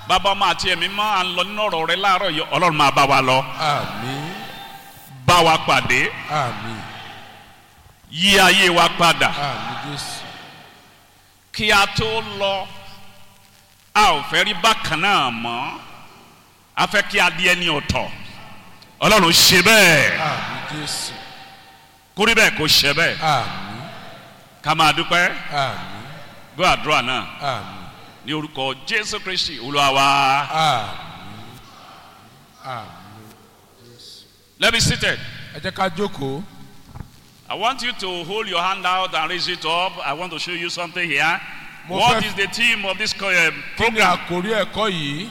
Bàbá ọmọ àti ẹ̀mí mọ́ à ń lọ nínú ọ̀rọ̀ rẹ láàárọ̀ yìí Ọlọ́run máa bá wa lọ. Àmín. Bá wa pàdé. Àmín. Yí ayé wa padà. Àmín Jésù. Kí a tó lọ a ò fẹ́ rí bákan náà mọ́. A fẹ́ kí a di ẹni ọ̀tọ̀. Ọlọ́run ṣe bẹ́ẹ̀. Àmín Jésù. Kórí bẹ́ẹ̀ kó ṣe bẹ́ẹ̀. Àmín. Ká máa dúpẹ́. Àmín. Gbọ́ àdúrà náà. Àmín. Ní orúkọ Jésù Kristi Olúwa wa. Àmín. Àmín Jésù. Let me sit it. Ẹ jẹ́ ká jókòó. I want you to hold your hand out and raise it up. I want to show you something here. Mo What fẹ́- is the theme of this Kí ni program? àkórí ẹ̀kọ́ yìí?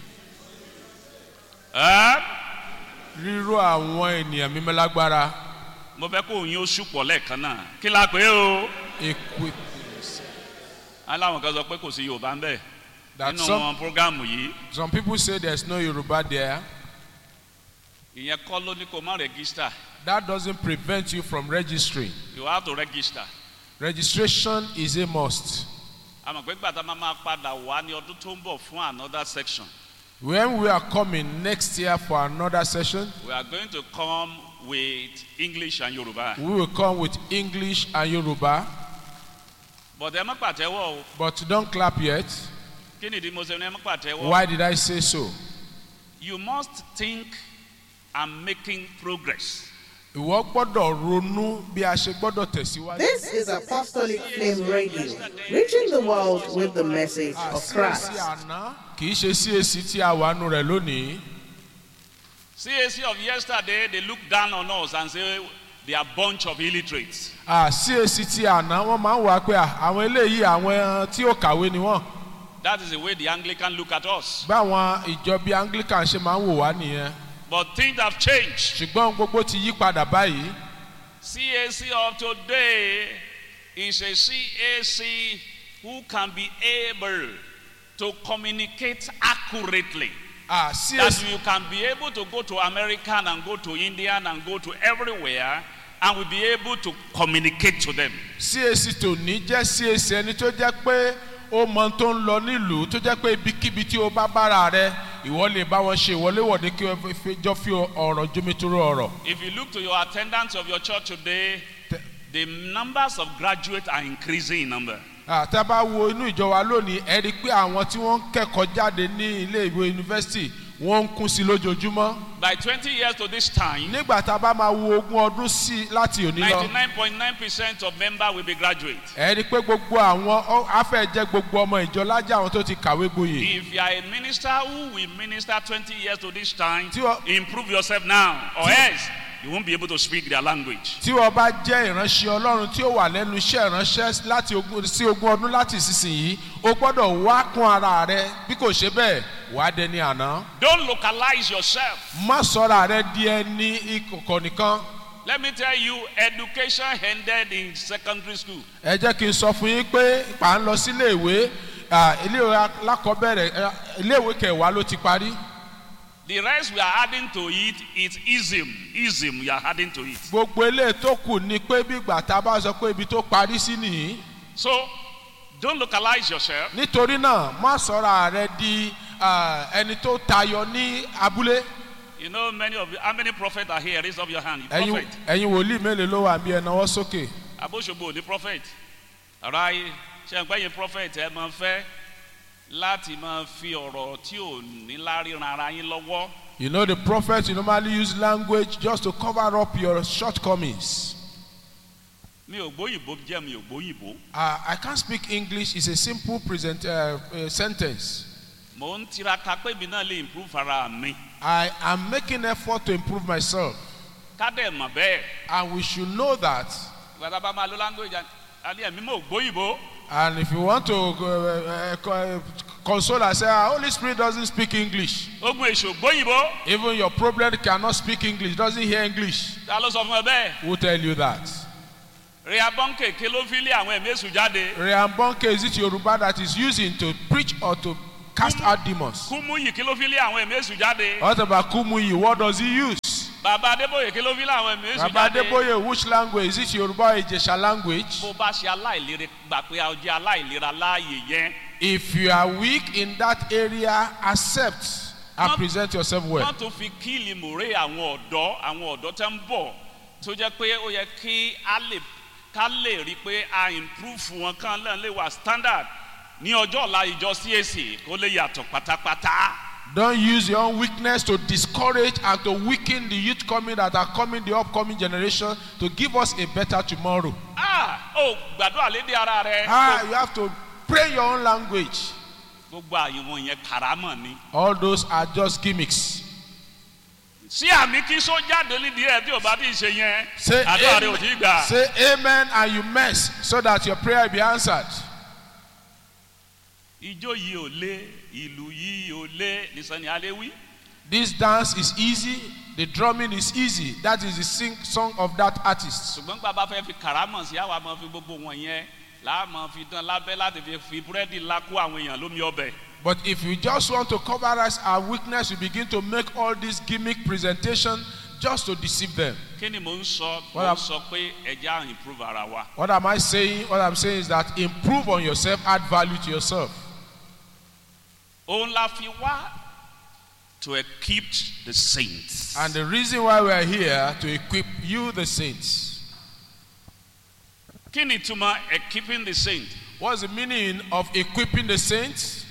Ríró àwọn ènìyàn mímọ́ lágbára. Mo fẹ́ kó òyìn oṣù pọ̀ lẹ́ẹ̀kan náà. Kí la pè é o? Equip. Aláwọn kan sọ pé kò sí Yorùbá ń bẹ̀. That Nínú some, wọn prógámù yìí. some people say there's no Yoruba there. Ìyẹn kọ́ ló ní kó má rẹ́gísítà. That doesn't prevent you from registering. You have to register. Registration is a must. Àmọ̀ pé gbàtà máa padà wá ní ọdún tó ń bọ̀ fún another section. When we are coming next year for another session, We are going to come with English and Yoruba. we will come with English and Yoruba. But ẹ má pàtẹ́wọ́ o. But don't clap yet. Kí nìdí mo ṣe ní ẹ má pàtẹ́wọ́? Why did I say so? You must think I'm making progress. Ìwọ gbọ́dọ̀ ronú bí a ṣe gbọ́dọ̀ tẹ̀síwájú. This is Apostolic Flame Radio, reaching the world with the message of Christ. CAC àná kì í ṣe CAC tí a wà nù rẹ̀ lónìí. CAC of yesterday, they look down on us and say they are a bunch of illiterates. CAC tí àná wọ́n máa ń wá pé àwọn eléyìí àwọn tí ó kàwé ni wọ́n. That is the way the Anglican look at us. Báwọn ìjọ bíi Anglican ṣe máa ń wò wá nìyẹn. But things have changed. Ṣùgbọ́n gbogbo ti yí padà báyìí. CAC of today is a CAC who can be able to communicate accurately. That CAC you can be able to go to American and go to Indian and go to everywhere and will be able to communicate to them. CAC tòní jẹ́ CAC ẹni tó jẹ́ pé ó mọ tó ń lọ nílùú tó jẹ́ pé ibikíbi tí ó bá bára rẹ ìwọ lè bá wọn ṣe ìwọléwọ̀de kí wọ́n jọ fi ọ̀rọ̀ jómitóró ọ̀rọ̀. If you look to your attendance of your church today, the numbers of graduates are increasing in number. Tá a bá wo inú ìjọ wa lónìí ẹ rí i pé àwọn tí wọ́n ń kẹ́kọ̀ọ́ jáde ní ilé ìwé yunifásitì wọ́n ń kún sí lójoojúmọ́. By 20 years to this time, Nígbà tá a bá máa wo ogún ọdún sí láti òní lọ 99.9% of members will be graduates. ẹ rí i pé gbogbo àwọn afẹ́jẹ́ gbogbo ọmọ ìjọ lájà àwọn tó ti kàwé gboyè. If you are a minister who will minister 20 years to this time, Tí wọ́n- improve yourself now, or else you won't be able to speak their language. Tí wọ́n bá jẹ́ ìránṣẹ́ Ọlọ́run tí ó wà lẹ́nu iṣẹ́ ìránṣẹ́ láti ogún ọdún láti ìsinsìnyí o gbọ́dọ̀ wá kún ara rẹ bí kò ṣe bẹ́ẹ̀ wàá dẹni àná. Don't localize yourself. Má sọ̀rọ̀ rẹ di ẹni ìkọ̀kọ̀ nìkan. Let me tell you, education ended in secondary school. Ẹ jẹ́ kí n sọ fún yín pé à ń lọ sí iléèwé iléèwé alákọ̀ọ́bẹ̀rẹ̀ iléèwé kẹwàá ló ti parí. The rest we are adding to it is ism we are adding to it. Gbogbo eléyìí tó kù ni pé bí ìgbà tá a bá sọ pé ibi tó parí sí nìyí. So don't localize yourself. Nítorí náà má sọ̀rọ̀ rẹ di ẹni tó tayọ ní abúlé. You know, how many prophets are here? Raise up your hand. Prophet. Ẹ̀yin wòlíì mélòó ló wà bí ẹ náwó sókè. Abóṣogbo ni prophet. Àráyé ṣe ń pẹ́yìn prophet ẹ máa fẹ́ láti máa fi ọ̀rọ̀ tí ò ní láríran ara yín lọ́wọ́. You know the prophets you normally use language just to cover up your shortcomings. Mi ò gbóyìnbó jẹ́ mi ò gbóyìnbó. I can't speak English. It's a simple sentence. Mo ń tiraka pé mi náà lè improve ara mi. I am making effort to improve myself. Ká dẹ̀ mọ̀ bẹ́ẹ̀. And we should know that. Ìgbàdá bá máa lo language àní ẹ̀mí mò gbóyìnbó. And if you want to console and say, Holy Spirit doesn't speak English. Ogun èṣù gbóyìnbó. Even your problem cannot speak English, doesn't hear English. Ta ló sọ fún ẹ bẹ́ẹ̀? Who tell you that? Rehabonke ké ló fi lé àwọn ẹ̀mí èṣù jáde. Rehabonke, is it Yoruba that is using to preach or to cast out demons? Kúmúyì ké ló fi lé àwọn ẹ̀mí èṣù jáde. What about Kumuyi? What does he use? Bàbá Adébóyè ké ló fi lé àwọn ẹ̀mí èṣù Baba jáde. Adeboye, which language? Is it Yoruba or Ijesha language? Bó bá ṣe aláìlera gbà pé a jẹ́ aláìlera láàyè yẹn If you are weak in that area, accept and Not- present yourself well. wọ́n tún fi kíìlì mòrè àwọn ọ̀dọ́ tẹ́ ń bọ̀ tó jẹ́ pé ó yẹ kí ká lè rí i pé a improve wọn kán lè wà standard ní ọjọ́ ọ̀la ìjọ CAC kó lè yàtọ̀ pátápátá. Don't use your own weakness to discourage and to weaken the youth coming that are coming, the upcoming generation, to give us a better tomorrow. Ó gbàdúrà lédè ara rẹ. You have to pray your own language. Gbogbo àyẹ̀wò yẹn kàrámọ̀ ni. All those are just gimmicks. Sí àmì kí só jáde nídìí ẹ̀ tí ò bá ti ṣe yẹn. Say Àdúrà rẹ ò amen, tí gbà. say amen and you mess so that your prayer will be answered. Ijó yìí ò lé, ìlú yìí ò lé, nìsan ni alẹ́ wí. This dance is easy, the drumming is easy. That is the song of that artist. Ṣùgbọ́n gbà bá fẹ́ fi kàrámọ̀ sí àwa máa fi gbogbo wọn yẹn láàmú fi dán lábẹ́ láti fi búrẹ́dì ńlá kó àwọn èèyàn lómi ọbẹ̀. But if you just want to cover us our weakness, you begin to make all this gimmick presentation just to deceive them. Kí ni mò ń sọ? What Mò am- ń sọ pé ẹja improve ara wa. What am I saying? What I'm saying is that improve on yourself, add value to yourself. Òun la fi wá to equip the saints. And the reason why we are here to equip you, the saints. Kí ni ìtumọ̀ equipping the saints? What's the meaning of equipping the saints?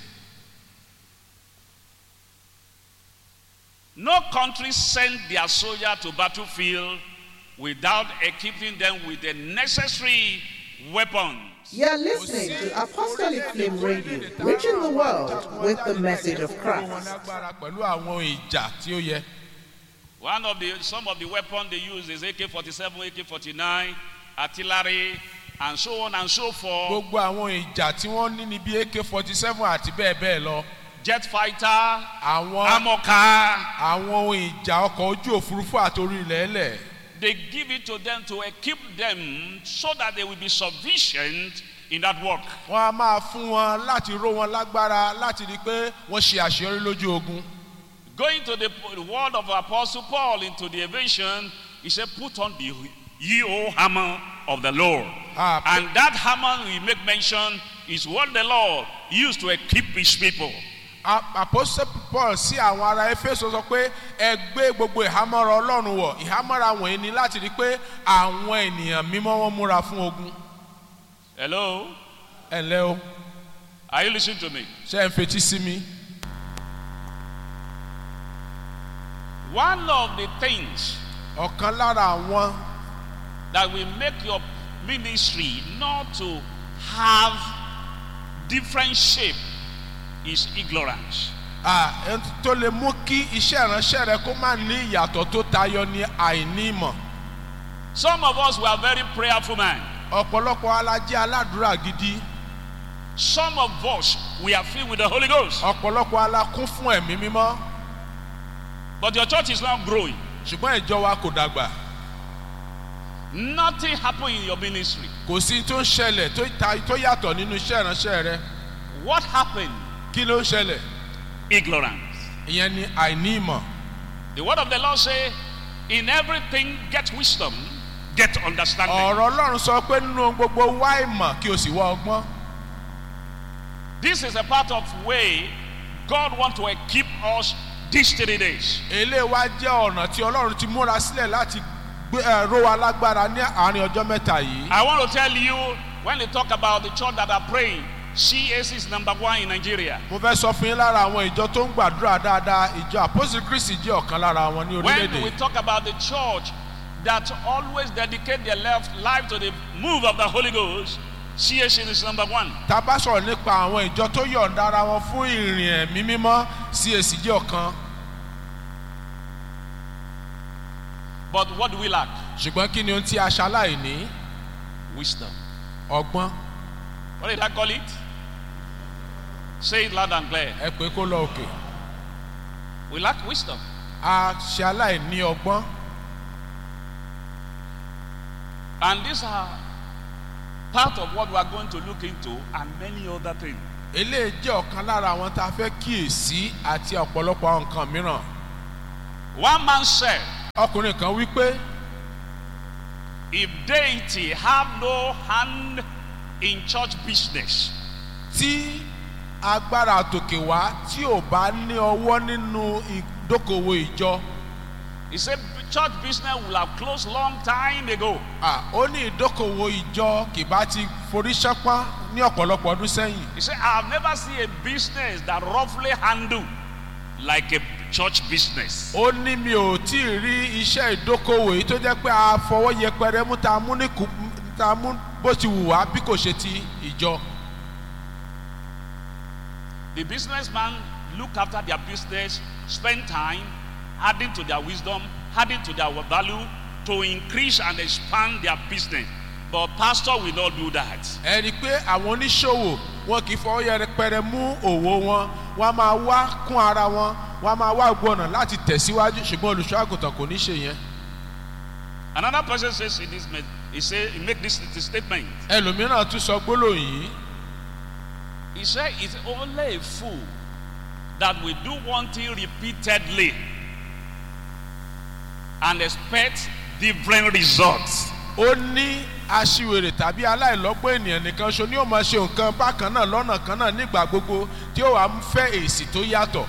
No country send their soldier to battlefield without equipping them with the necessary weapons. You're listening to Apostolic Flame Radio, reaching the world with the message of Christ. Pẹ̀lú àwọn ìjà tí ó yẹ. Some of the weapons they use is AK-47, AK-49, artillery, and so on and so forth. Gbogbo àwọn ìjà tí wọ́n ní ní bí AK-47 àti bẹ́ẹ̀ bẹ́ẹ̀ lọ. Jet fighter, Àwọn armor car. ohun ìjà ọkọ̀ ojú òfurufú àtorí ilẹ̀ ẹlẹ̀. They give it to them to equip them so that they will be sufficient in that work. Wọ́n á máa fún wọn láti ró wọn lágbára láti rí i pé wọ́n ṣe àṣeyọrí lójú ogun. Going to the word of Apostle Paul into the evasion, he said, put on the ye o hammer of the Lord. And that hammer we make mention is what the Lord used to equip his people. Apostle Paul sí àwọn ará Éfésù sọ pé ẹ gbé gbogbo ìhámọ́ra Ọlọ́run wọ̀. Ìhámọ́ra wọ̀nyí ni láti rí i pé àwọn ènìyàn mímọ́ wọn múra fún ogun. Hello? Ẹ ǹlẹ́ o, Are you listening to me? ṣé ẹ ń fetí sí mi? One of the things Ọ̀kan lára àwọn that will make your ministry not to have different shape is ignorance. tó lè mú kí iṣẹ́ ìránṣẹ́ rẹ kó má ní ìyàtọ̀ tó tayọ ní àìní ìmọ̀. Some of us were very prayerful men. Ọ̀pọ̀lọpọ̀ alájẹ́ aládùúrà gidi. Some of us we are filled with the Holy Ghost. Ọ̀pọ̀lọpọ̀ alákún fún ẹ̀mí mímọ́. But your church is not growing. Ṣùgbọ́n ìjọ wa kò dàgbà. Nothing happened in your ministry. Kò sí tó ń ṣẹlẹ̀ tó yàtọ̀ nínú iṣẹ́ ìránṣẹ́ rẹ. What happened? Kí ló ń ṣẹlẹ̀? Ignorance. Ìyẹn ni àìní ìmọ̀. The word of the Lord say, in everything get wisdom, get understanding. Ọ̀rọ̀ Ọlọ́run sọ pé nínú gbogbo wá ìmọ̀ kí o sì wá ọgbọ́n. This is a part of way God wants to equip us these 3 days. Eléyìí wá jẹ́ ọ̀nà tí Ọlọ́run ti múra sílẹ̀ láti ró wa lágbára ní àárín ọjọ́ mẹ́ta yìí. I want to tell you, when they talk about the church that are praying, CAC is number 1 in Nigeria. Mo fẹ́ sọ fún yín lára àwọn ìjọ tó ń gbàdúrà dáadáa, ìjọ Apostle Christ jẹ́ ọ̀kan lára wọn ní When we orílẹ̀-èdè. talk about the church that always dedicate their life to the move of the Holy Ghost, CAC is number 1. Tá a bá sọ̀rọ̀ nípa àwọn ìjọ tó yọ̀ǹda ara wọn fún ìrìn ẹ̀mí mímọ́, CAC jẹ́ ọ̀kan. But what do we lack? Ṣùgbọ́n kí ni ohun tí a ṣaláìní? Wisdom. Ọgbọ́n. What did I call it? Say it loud and clear. Ẹ pé kó lọ òkè. We lack wisdom. A ṣaláìní ọgbọ́n. And these are part of what we are going to look into and many other things. Eléyìí jẹ́ ọ̀kan lára àwọn tá a fẹ́ kíyèsí àti ọ̀pọ̀lọpọ̀ àwọn nǹkan mìíràn. One man said, Ọkùnrin kan wí pé if deity have no hand in church business, tí agbára àtòkè wá tí ò bá ní ọwọ́ nínú ìdókòwò ìjọ. He said church business will have closed long time ago. Ó ní ìdókòwò ìjọ kì bá ti forí ṣánpọ́n ní ọ̀pọ̀lọpọ̀ ọdún sẹ́yìn. He said, I have never seen a business that roughly handled like a church business. Ó ní mi ò tí ì rí iṣẹ́ ìdókòwò yìí tó jẹ́ pé a fọwọ́ yẹpẹrẹ mú ta mú bó ti wù wá bí kò ṣe ti ìjọ. The businessman look after their business, spend time adding to their wisdom, adding to their value to increase and expand their business. But pastor will not do that. Ẹni pé àwọn oníṣòwò wọn kì í fọwọ́ yẹpẹrẹ mú òwò wọn, wọ́n máa wá kún ara wọn, wọ́n máa wá gbọ́nà láti tẹ̀síwájú ṣùgbọ́n olùṣọ́ àgùntàn kò ní ṣe yẹn. Another person says in this, he make this statement. Ẹlòmíràn tún sọ gbólóhùn yìí. He said it's only a fool that will do one thing repeatedly and expect different results. Ó ní aṣiwèrè tàbí aláìlọ́gbọ́n ènìyàn nìkan ṣo ni ó máa ṣe nǹkan bákan náà lọ́nà kan náà nígbà gbogbo tí ó wà ń fẹ́ èsì tó yàtọ̀.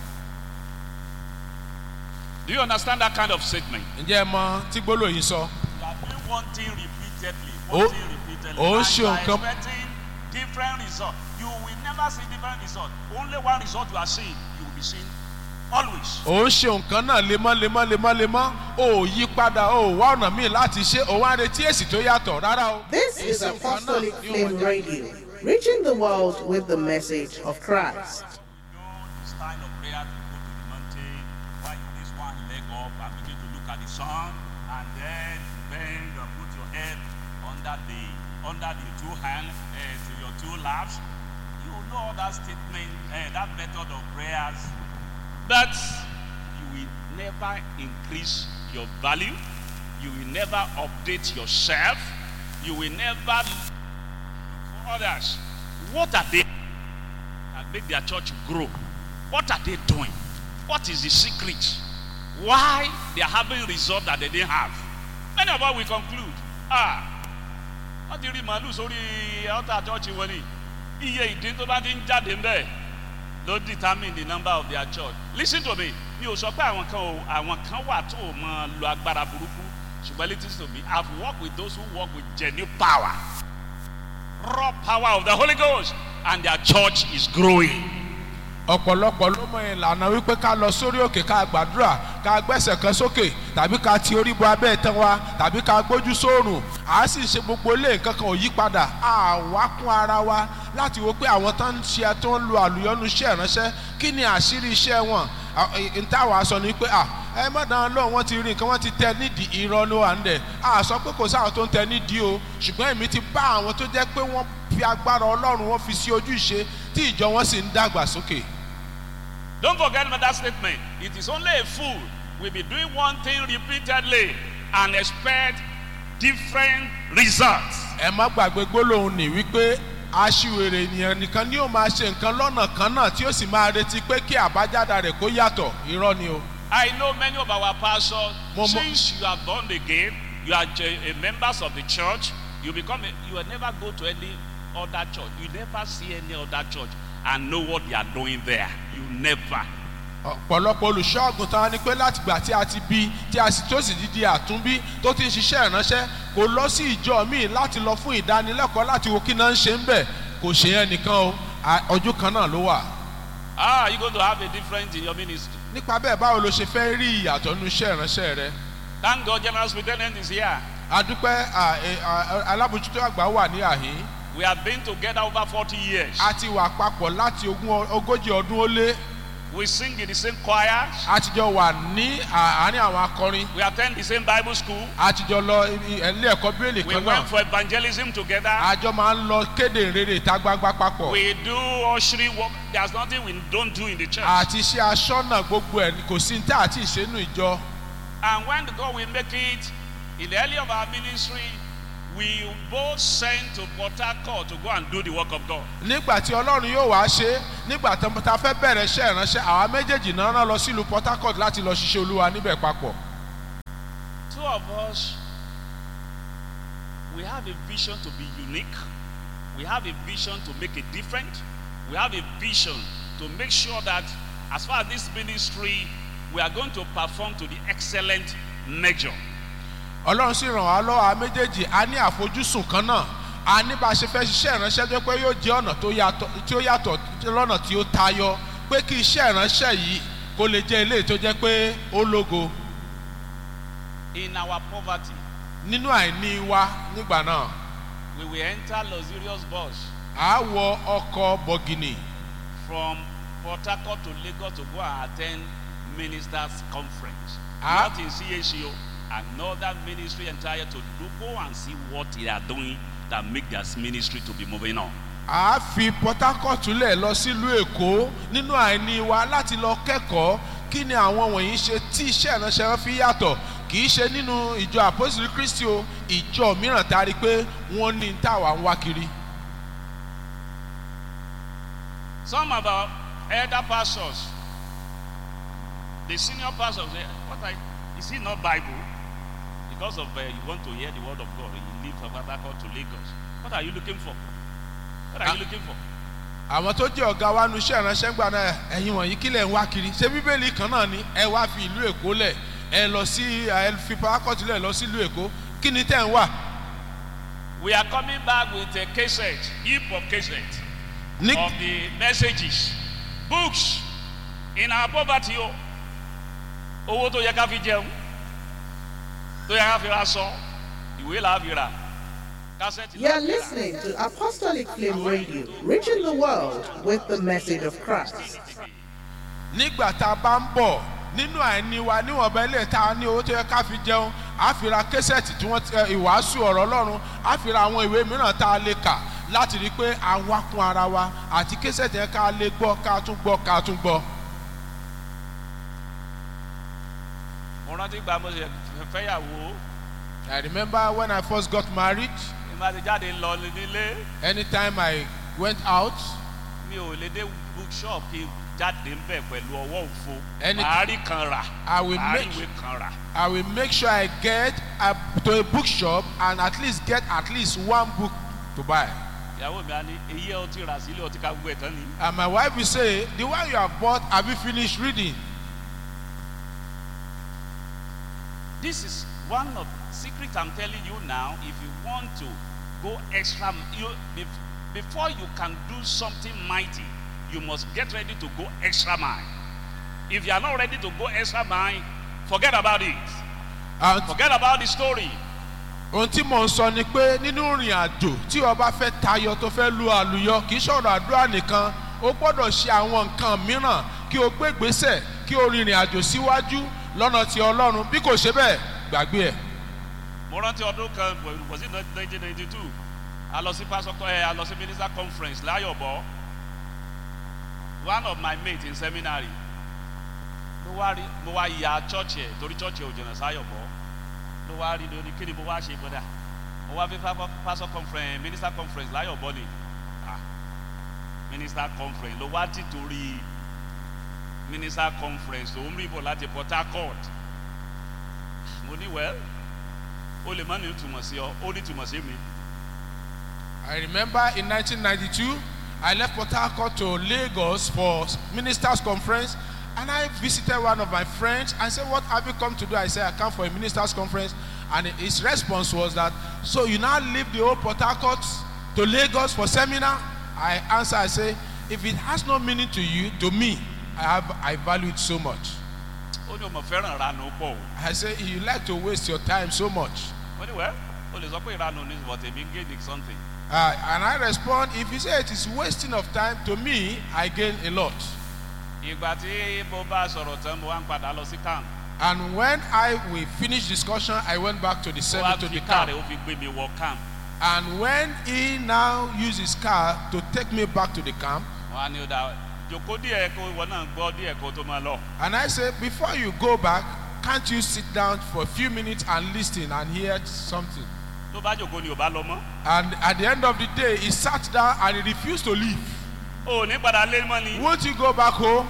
Do you understand that kind of statement? Ǹjẹ́ ẹ mọ tí gbólóhùn yìí sọ? You are doing one thing repeatedly, and you are expecting different results. You will never see different results. Only one result you are seeing, you will be seeing always. Ó ń ṣe nǹkan náà lemọ́. Ó yí padà, ó wá ọ̀nà míì láti ṣe, ó wá retí èsì tó yàtọ̀ rárá o. This is Apostolic Flame Radio, reaching the world with the message of Christ. It's time of prayer to go to the mountain, while you raise one leg up and begin to look at the sun, and then bend and put your head under the two hands to your two laps. You know that statement, that method of prayers. But you will never increase your value. You will never update yourself. You will never look for others. What are they that make their church grow? What are they doing? What is the secret? Why they are having results that they didn't have? Many of us will conclude, what do you read Malus or the church in Wani? Iye ìdín tó bá ti ń jáde ń bẹ́ẹ̀ ló determine the number of their church. Listen to me. Mi ò sọ pé àwọn kan wà tó mọ lo agbára burúkú. Ṣùgbọ́n listen to me. I've worked with those who work with genuine power. Raw power of the Holy Ghost. And their church is growing. Ọ̀pọ̀lọpọ̀ ló mọ ìlànà wípé ká lọ sórí òkè ká gbàdúrà ká gbẹ́sẹ̀ kan sókè tàbí ká ti orí bọ abẹ́ ìtàn wa tàbí ká gbójú sóòrùn à sì ṣe gbogbo ilé nǹkan kan ò yí padà àwa kún ara wa láti wo pé àwọn tó ń ṣe tó ń lo àlùyọ́nú iṣẹ́ ìránṣẹ́ kí ni àṣírí iṣẹ́ wọn ìtawà sọ ni pé ẹ mọ̀dàn lọ́wọ́ wọn ti rí nǹkan wọn ti tẹ nídìí irọ́ ló wà ń dẹ̀ sọ pé kò sáwọn tó ń tẹ nídìí o ṣùgbọ́n èmi ti bá àwọn tó jẹ́ pé wọ́n fi agbára Ọlọ́run wọn fi sí ojú ìṣe tí ìjọ wọn sì ń dàgbà sókè. Don't forget that statement. It is only a fool will be doing one thing repeatedly and expect different results. Ẹ má gbàgbé gbólóhùn ní wípé aṣiwèrè ènìyàn nìkan ni ó máa ṣe nǹkan lọ́nà kan náà tí ó sì máa retí pé kí àbájáde rẹ̀ kó yàtọ̀ irọ́ ni o. I know many of our pastors, since you have born again, you are a members of the church, you will never go to any other church. You never see any other church and know what they are doing there. You never. Ọ̀pọ̀lọpọ̀ olùṣọ́ àgùntàn ni pé láti gbà tí a ti bí tí a sì tó sì di àtúnbí tó ti ń ṣiṣẹ́ ìránṣẹ́ kò lọ sí ìjọ míì láti lọ fún ìdánilẹ́kọ̀ọ́ láti wo kí náà ń ṣe ń bẹ̀ kò ṣe yẹn nìkan o ọjọ́ kan náà ló wà. You going to have a difference in your ministry. Nípa bẹ́ẹ̀ báwo ló ṣe fẹ́ rí ìyàtọ̀ nínú iṣẹ́ ìránṣẹ́ rẹ. Thank God General Superintendent is here. Adúpẹ́ alábòjútó àgbà wà ní àhín. We have been together over 40 years. A ti wà papọ̀ láti ogójì ọdún ó lé. We sing in the same choir. A ti jọ wà ní àárín àwọn akọrin. We attend the same Bible school. A ti jọ lọ ilé ẹ̀kọ́ bíbélì kan náà. We went for evangelism together. A jọ máa ń lọ kéde ìrere ìta gbangba papọ̀. We do ushering work. There's nothing we don't do in the church. Àti ṣe aṣọ́nà gbogbo ẹ̀ kò sí ní tá àti ìṣẹ́nu ìjọ. And when God will make it in the early of our ministry, we both sent to Port Harcourt to go and do the work of God. Nígbà tí Ọlọ́run yóò wá ṣe nígbà tí a fẹ́ bẹ̀rẹ̀ iṣẹ́ ìránṣẹ́ àwa méjèèjì náà rán lọ sílùú Port Harcourt láti lọ ṣiṣẹ́ Olúwa níbẹ̀ papọ̀. Two of us, we have a vision to be unique. We have a vision to make a difference. we have a vision to make sure that as far as this ministry, we are going to perform to the excellent measure. Ọlọ́run sì ràn wá lọ́wọ́ a méjèèjì a ní àfojúsùn kan náà a ní bá a ṣe fẹ́ ṣiṣẹ́ ìránṣẹ́ tó pé yóò jẹ́ ọ̀nà tí ó yàtọ̀ lọ́nà tí ó tayọ pé kí iṣẹ́ ìránṣẹ́ yìí kó lè jẹ́ eléyìí tó jẹ́ pé ó lógo. In our poverty, nínú àìní wa nígbà náà. we will enter luxurious bus. a wọ ọkọ̀ bọ̀gìnì. from Port Harcourt to Lagos to go and attend ministers conference. Not in CHO, another ministry entire to go and see what they are doing that make their ministry to be moving on. A fi Port Harcourt lẹ̀ lọ sílùú Èkó nínú àìní wa láti lọ kẹ́kọ̀ọ́ kí ni àwọn wọ̀nyí ṣe tí iṣẹ́ ìránṣẹ́ wọn fi yàtọ̀ kì í ṣe nínú ìjọ Àpọ́sítélì Kristi o ìjọ mìíràn tá a rí pé wọ́n ní táwa ń wá kiri. Some of our elder pastors, the senior pastors, say, is it not Bible? Because of you want to hear the word of God, you leave from Port Harcourt to Lagos. What are you looking for? What are you looking for? Àwọn tó jẹ́ ọ̀gá wa nu iṣẹ́ ìránṣẹ́ gbà náà ẹ̀yin wọ̀nyí kílẹ̀ ń wá kiri ṣé bíbélì kan náà ni ẹ wá fi ìlú Èkó lẹ̀ ẹ lọ sí ẹ fi Port Harcourt lẹ̀ lọ sí ìlú Èkó kí ni tẹ́ ń wà. We are coming back with a cassette, heap of cassette of the messages, books in our poverty. Owó tó yẹ ká fi jẹun, tó yẹ ká fi ra sọ, ìwé là á fi rà. You are listening to Apostolic Flame Radio, reaching the world with the message of Christ. Nígbà tá a bá ń bọ̀ nínú àìní wa níwọ̀nba ilé tá a ní owó tó yẹ ká fi jẹun a fi ra késẹ̀tì tí wọ́n ìwàásù ọ̀rọ̀ Ọlọ́run a fi ra àwọn ìwé mìíràn tá a lè kà láti rí i pé a wá kún ara wa àti késẹ̀tì yẹn ká lè gbọ́ ká tún gbọ́ ká tún gbọ́. Mo rántí gba mo ṣe fẹ́yàwó. I remember when I first got married. Anytime I went out, mi ò lè dé bookshop kí jáde ńbẹ̀ pẹ̀lú ọwọ́ òfo. Àárí kan rà. I will make sure I get to a bookshop and at least one book to buy. Ìyàwó mi á ní èyí ẹ ti rà sílé ọtí ká gbogbo ẹ̀ tán ni. And my wife will say, the one you have bought, have you finished reading? This is one of the secrets I'm telling you now. If you want to go extra, before you can do something mighty, you must get ready to go extra mile. If you are not ready to go extra mile, forget about it. Forget about the story. Ohun tí mo ń sọ ni pé nínú ìrìn àjò tí o bá fẹ́ tayọ tó fẹ́ lu àlùyọ kì í ṣọ̀rọ̀ àdúrà nìkan o gbọ́dọ̀ ṣe àwọn nǹkan mìíràn kí o gbé ìgbésẹ̀ kí o rìnrìn àjò síwájú lọ́nà ti Ọlọ́run bí kò ṣe bẹ́ẹ̀ gbàgbé ẹ̀. Mo rántí ọdún kan was it 1992 a lọ sí minister conference láyọ̀bọ̀ one of my mates in seminary mo wá ya church ẹ̀ torí church ẹ̀ ò jìnnà sáyọ̀bọ̀ ló wá rí lóní kí ni mo wá ṣe gbọ́dà mo wá fi pastor conference minister conference láyọ̀bọ̀ ni minister conference ló wá títorí minister conference tó ń rí bọ̀ láti Port Harcourt mo ní well o lè má ní ìtumọ̀ sí ọ ó ní ìtumọ̀ sí mi. I remember in 1992 I left Port Harcourt to Lagos for ministers conference and I visited one of my friends and said, what have you come to do? I said, I come for a ministers conference, and his response was that, so you now leave the old Port Harcourt to Lagos for seminar? I answer, I say, if it has no meaning to you, to me, I value it so much. I say, you like to waste your time so much. And I respond, if you say it is wasting of time, to me, I gain a lot. And when we finished discussion, I went back to the camp. And when he now used his car to take me back to the camp, and I said, before you go back, can't you sit down for a few minutes and listen and hear something? And at the end of the day, he sat down and he refused to leave. Won't you go back home?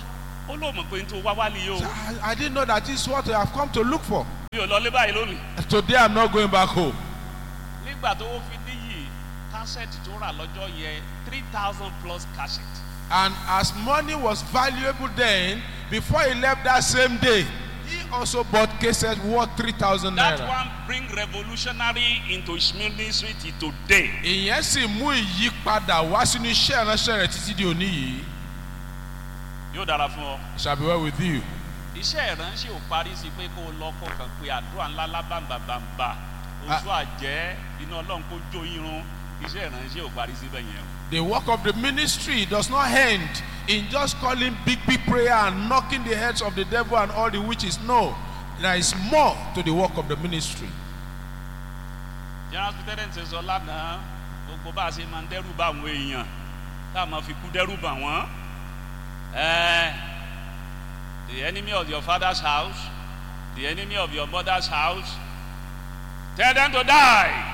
I didn't know that this is what I have come to look for. Today I'm not going back home. cassette tó rà lọ́jọ́ yẹn 3,000 plus cassette. And as money was valuable then, before he left that same day, he also bought cassettes worth 3,000 That naira. one bring revolutionary into his ministry till today. Ìyẹn sì mú ìyípadà wá sínú iṣẹ́ ìránṣẹ́ rẹ̀ títí di òní yìí. Yóò dára fún ọ. It shall be well with you. Iṣẹ́ ìránṣẹ́ ò parí sí pé kó o lọ kó kàn pé àdúrà ńlá lábàǹbàǹbà. Oṣù àjẹ́ iná Ọlọ́run kó jó irun. Iṣẹ́ ìránṣẹ́ ò parí síbẹ̀ yẹn. The work of the ministry does not end in just calling big prayer and knocking the heads of the devil and all the witches. No, there is more to the work of the ministry. General Superintendent ṣe sọ lánàá gbogbo bá a ṣe máa ń dẹ́rù bá àwọn èèyàn tá a máa fi kú dẹ́rù bá wọn. The enemy of your father's house, the enemy of your mother's house, tell them to die.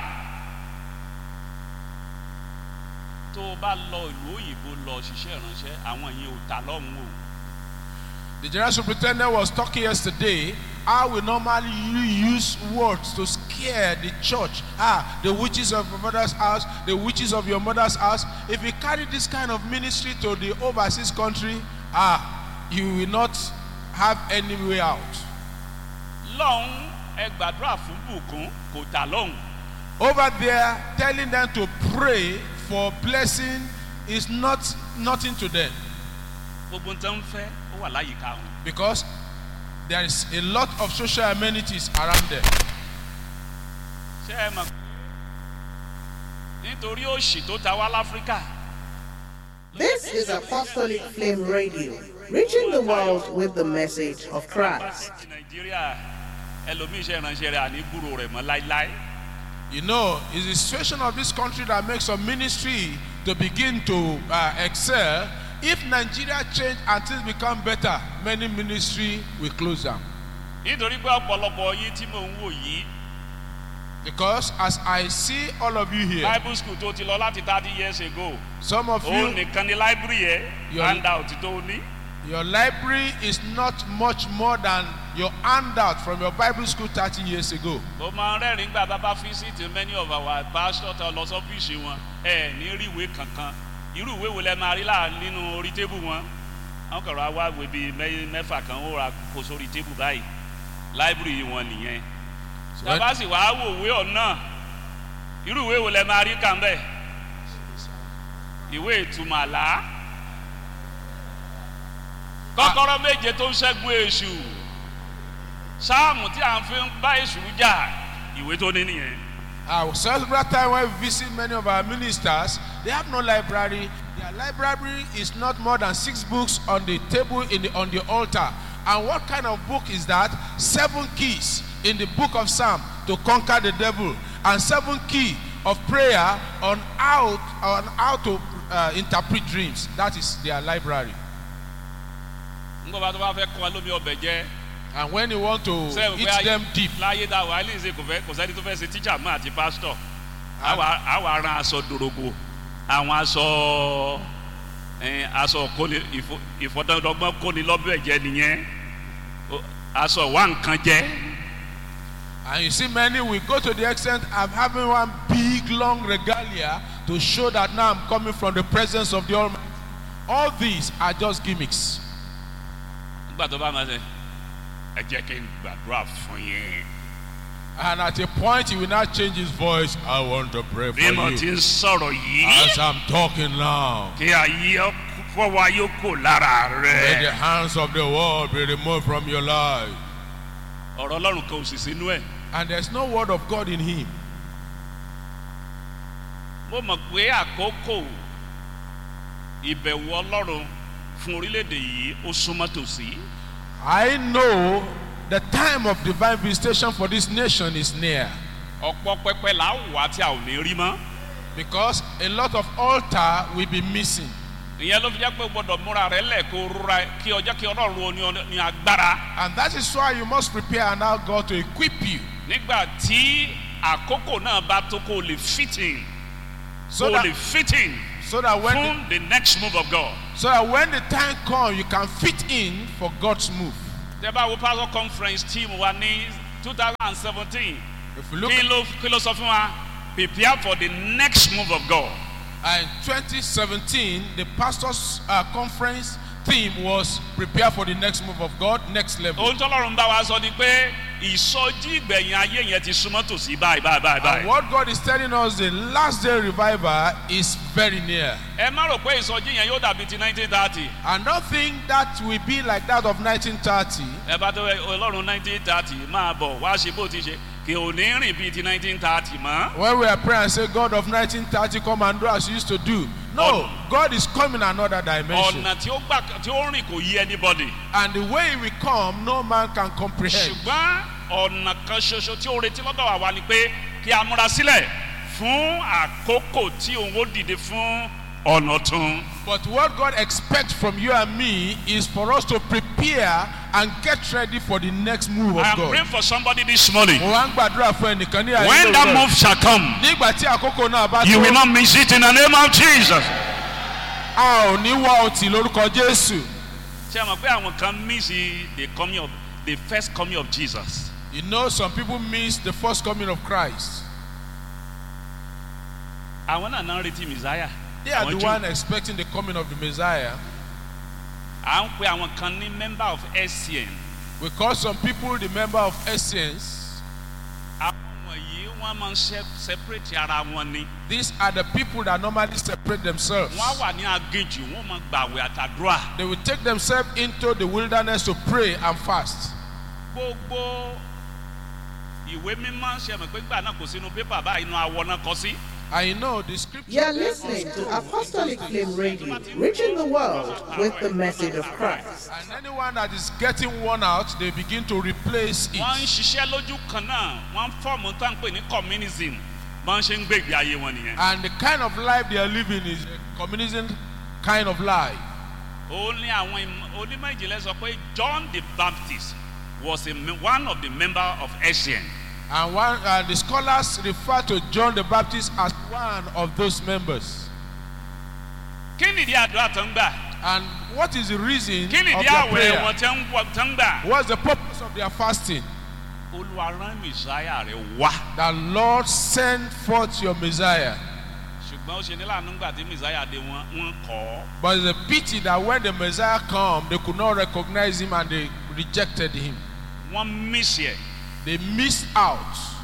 Tó o bá lọ ìlú òyìnbó lọ ṣiṣẹ́ ìránṣẹ́ àwọn yẹn ò ta lọ́hùn o. The general superintendent was talking yesterday how we normally use words to scare the church. The witches of your mother's house, the witches of your mother's house. If you carry this kind of ministry to the overseas country, you will not have any way out. Lọ́hùn ẹ gbàdúrà fún bùkún kò ta lọ́hùn. Over there, telling them to pray for blessing is nothing to them. Gbogbo ń tán fẹ́ ó wà láyìíká wọn. Because there is a lot of social amenities around them. Ṣé ẹ mọ̀ nítorí òṣì tó ta wá l'Áfríkà. This is Apostolic Flame Radio, reaching the world with the message of Christ. Nàìjíríà ẹlòmíì ṣe ìránṣẹ́ rẹ̀ àní gbúrò rẹ̀ mọ́ láíláí. You know, it's the situation of this country that makes some ministry to begin to excel. If Nigeria change and things become better, many ministry will close down. Nítorí pé ọ̀pọ̀lọpọ̀ yín tí mò ń wò yìí. Because as I see all of you here, Bible school tó ti lọ láti 30 years ago. some of Ó you, nìkan ni library yẹn handout tó ní. your library is not much more than your handout from your Bible school 30 years ago. Mo máa ń rẹ́rìn-ín gbà bá visit many of our pastors tó lọ sọ́fíìsì wọn. Ní rí ìwé kankan. Irú ìwé wo lẹ máa rí nínú orí tébù wọn? Wọ́n kọ̀rọ̀ wá ìwé bíi mẹ́fà kan ó ra kó sórí tébù báyìí. Library wọn nìyẹn. Tàbá sì wá wò ìwé ọ̀nà. Irú ìwé wo lẹ máa rí kàn bẹ́ẹ̀? Ìwé ìtumọ̀ àlá. Kọ́kọ́rọ́ méje tó ń ṣẹ́gun èṣù. Sáàmù tí à ń fi bá èṣù jà. Ìwé tó ní nìyẹn. Several times when we visit many of our ministers, they have no library. Their library is not more than 6 books on the table on the altar. And what kind of book is that? 7 keys in the book of Psalm to conquer the devil, and 7 keys of prayer on how to interpret dreams. That is their library. And when you want to eat them deep, láyé dá wà ní ìṣe kò sẹ́ni tó fẹ́ ṣe teacher mọ́ àti pastor. Àwa aran aṣọ dòrògbò, àwọn aṣọ ìfọdọ́dọ́gbọ́n kóni lọ́bẹ̀ jẹ́ nìyẹn. Aṣọ wà nǹkan jẹ́. And you see many will go to the extent of having one big long regalia to show that now I'm coming from the presence of the Almighty. All these are just gimmicks. Nígbà tó bá máa ṣe. And at a point he will not change his voice. I want to pray for you. As I'm talking now, let the hands of the world be removed from your life. And there's no word of God in him. I know the time of divine visitation for this nation is near. Because a lot of altar will be missing. And that is why you must prepare and allow God to equip you. So that when the next move of God. So that when the time comes, you can fit in for God's move. The Bible Pastor Conference team was in 2017. If you look, prepare for the next move of God. In 2017, the pastors' conference theme was prepare for the next move of God, next level. Ohun t'Ọlọ́run bá wa sọ ni pé ìsọjí ìgbẹ̀yìn ayé yẹn ti súnmọ́ tòsí báyìí. And what God is telling us, the last day revival is very near. Ẹ má rò pé ìsọjí yẹn yóò dàbí ti 1930. And don't think that will be like that of 1930. Ẹ bá tó Ọlọ́run 1930 máa bọ̀ wá ṣe bó ti ṣe kì ò ní rìn bíi ti 1930 mọ́. When we are praying and say, God of 1930, come and do as you used to do. No, God is coming another dimension. Ọ̀nà tí ó rìn kò yí anybody. And the way he will come, no man can comprehend. Ṣùgbọ́n ọ̀nà kan ṣoṣo tí ó retí lọ́dọ̀ wa ni pé kí a múra sílẹ̀ fún àkókò tí òun ó dìde fún ọ̀nà tún. But what God expects from you and me is for us to prepare and get ready for the next move of I am God. praying for somebody this morning. Mo wá ń gbàdúrà fún ẹnìkan ní ayé When that move shall come, nígbà tí àkókò náà bá you will tó, not miss it in the name of Jesus. a ò ní wá ọtí lórúkọ Jésù. Ṣé ẹ mọ̀ pé àwọn kan miss the first coming of Jesus? You know, some people miss the first coming of Christ. Àwọn náà náà retí Messiah. They are Àwọn the Júù. one expecting the coming of the Messiah. À ń pe àwọn kan ní member of SCN. We call some people the member of Essence. Àwọn wọ̀nyí wọ́n máa ń separate ara wọn ni. These are the people that normally separate themselves. Wọ́n wà ní aginjù, wọ́n máa gbàwẹ̀ àtàdúrà. They will take themselves into the wilderness to pray and fast. Gbogbo ìwé mímọ́ ṣe mọ̀ pé gbà náà kò sínú pépà báyìí inú awọ náà kọ sí. I know the scripture. You're listening to Apostolic Flame Radio, reaching the world with the message of Christ. And anyone that is getting worn out, they begin to replace Wọ́n ń it. ṣiṣẹ́ lójú kan náà, wọ́n ń fọ́ọ̀mù tá à ń pè ní communism. Bọ́n ṣe ń gbé ìgbé ayé wọn nìyẹn. And the kind of life they are living is a communism kind of life. Ó ní àwọn onímọ̀ ìjìnlẹ̀ sọ pé John the Baptist was one of the members of SCN. And the scholars refer to John the Baptist as one of those members. Kí nìdí àdúrà tó ń gbà? And what is the reason Kí of nìdí their àwẹ̀ prayer? wọn tó ń gbà? What's the purpose of their fasting? Olúwa rán Messiah rẹ̀ wá. The Lord send forth your Messiah. Ṣùgbọ́n ó ṣe ní láàánú gbà tí Messiah dé wọ́n kọ̀ ọ́. But it's a pity that when the Messiah come, they could not recognize him and they rejected him. Wọ́n miss yẹ. They missed out.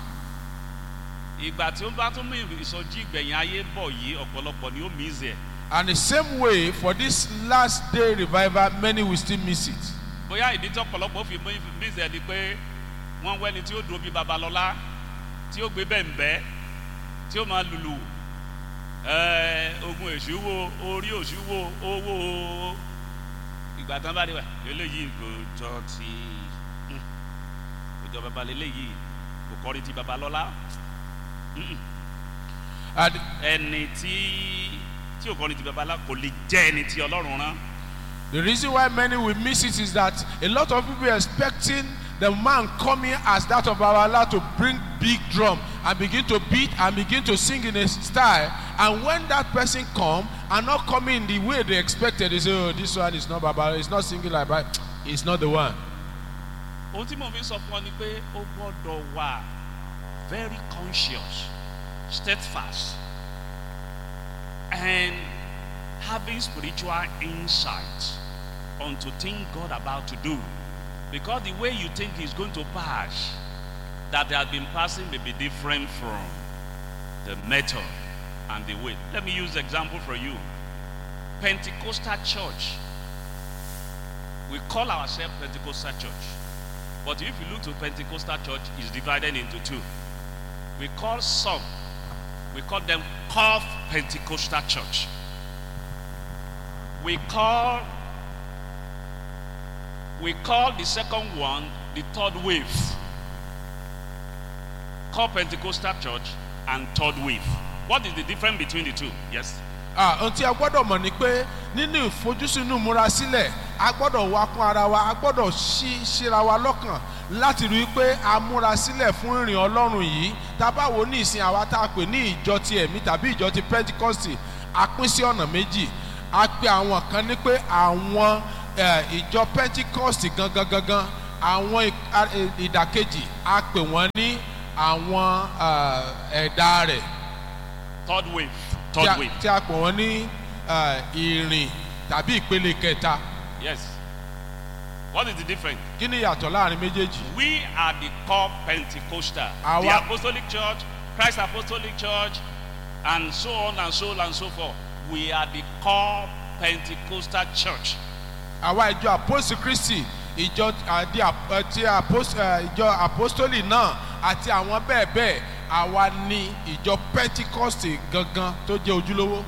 Ìgbà tí ó bá tún mú ìsọjí ìgbẹ̀yìn ayé bọ̀ yìí ọ̀pọ̀lọpọ̀ ni ó miss yẹ. And the same way, for this last day revival, many will still miss it. Bóyá ìdí tí ọ̀pọ̀lọpọ̀ fi miss yẹ ni pé wọ́n wẹ́ni tí ó dúró bí Babalọ́lá tí ó gbé bẹ́ẹ̀nbẹ́ tí ó máa lùlù ogun èṣù wo orí òṣù wo owó ìgbà tán bá dé wá eléyìí kò jọ ti kò jọ bàbá eléyìí kò kọrin ti Babalọ́lá ẹni tí ò kọrin ti Babalọ́lá kò lè jẹ́ ẹni tí Ọlọ́run rán. The reason why many will miss it is that a lot of people are expecting the man coming as that of Babala to bring big drum and begin to beat and begin to sing in a style. And when that person come and not coming in the way they expected, they say, oh, this one is not Babala, it's not singing like that, it's not the one. Ohun tí mo fi sọ fún ọ ni pé ó gbọ́dọ̀ wà very conscious, steadfast, and having spiritual insight onto things God about to do. Because the way you think is going to pass, that they have been passing may be different from the method and the way. Let me use the example for you. Pentecostal church. We call ourselves Pentecostal church. But if you look to Pentecostal church, it's divided into two. We call them Cove Pentecostal church. We call the second one the third wave. Call Pentecostal church and third wave. What is the difference between the two? Yes. Ohun tí a gbọ́dọ̀ mọ̀ ni pé nínú ìfojúsùnú múra sílẹ̀ a gbọ́dọ̀ wá kún ara wa a gbọ́dọ̀ ṣíra wa lọ́kàn láti rí i pé a múra sílẹ̀ fún ìrìn Ọlọ́run yìí tá a bá wò ní ìsìn àwa tá a pè ní ìjọ ti ẹ̀mí tàbí ìjọ ti Pentecost a pín sí ọ̀nà méjì. A pè àwọn kan ní pé àwọn ìjọ Pentecost gangan àwọn ìdàkejì a pè wọ́n ní àwọn ẹ̀dá rẹ̀ Third wave. Third wave. Tí a pọ̀ wọ́n ní ìrìn tàbí ìpele kẹta. Yes. What is the difference? Kí ni ìyàtọ̀ láàrin méjèèjì? We are the core Pentecostal. Àwa- The Apostolic Church, Christ Apostolic Church, and so on and so on and so forth. We are the core Pentecostal church. Àwa ìjọ Apostle Christi, ìjọ ìjọ Apostoli náà àti àwọn bẹ́ẹ̀ bẹ́ẹ̀, àwa ni ìjọ Pentecost gangan tó jẹ́ ojúlówó.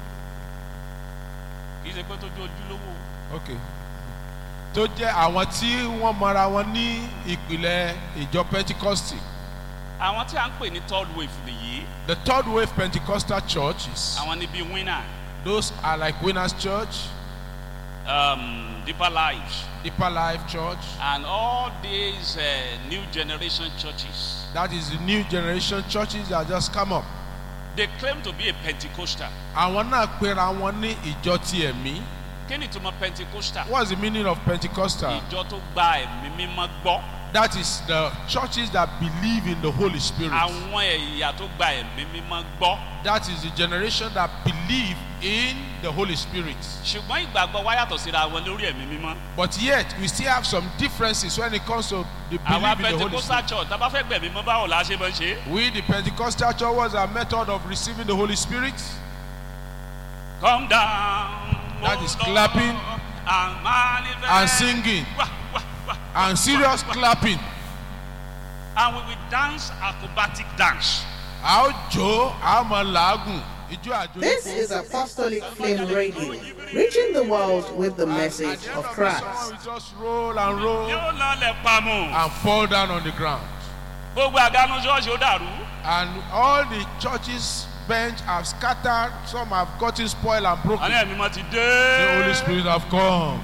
Kì í ṣe pé tó jẹ́ ojúlówó. Okay. Tó jẹ́ àwọn tí wọ́n mọra wọn ní ìpìlẹ̀ ìjọ Pentecost. Àwọn tí a ń pè ní third wave nìyí. The third wave Pentecostal churches, Àwọn ni bíi winner. those are like Winners Church, Deeper Life, Deeper Life Church. and all these new generation churches. That is the new generation churches that just come up. They claim to be a Pentecostal. Àwọn náà pera wọn ní ìjọ ti ẹ̀mí. Kí ni ìtumọ̀ Pentecostal? What's the meaning of Pentecostal? Ìjọ tó gba ẹ̀mí mímọ́ gbọ́. That is the churches that believe in the Holy Spirit. Àwọn ẹ̀yà tó gba ẹ̀mí mímọ́ gbọ́. That is the generation that believe in the Holy Spirit. Ṣùgbọ́n ìgbàgbọ́ wa yàtọ̀ síra wọn lórí ẹ̀mí mímọ́. But yet, we still have some differences when it comes to the Àwa belief in the Holy Pentecostal Spirit. church tá a bá fẹ́ gbẹ̀mí mọ́ báwo la ṣe máa ń ṣe. We, the Pentecostal church, was our method of receiving the Holy Spirit. Come down. That O is Lord, clapping and manifest. and singing Wah, wah, wah. and serious clapping. And we will dance acrobatic dance. A ó jó, a ó máa làágùn. Ijó àjò This is Apostolic Flame Radio, reaching the world with the message of Christ. We just roll and roll Yóò lọlẹ̀ pamọ́. and fall down on the ground. Gbogbo àgánú ṣọ́ọ̀ṣì ó dàrú. And all the churches bench have scattered, some have gotten spoiled and broken. Àní ẹ̀mí mọ́ ti The dé. Holy Spirit have come.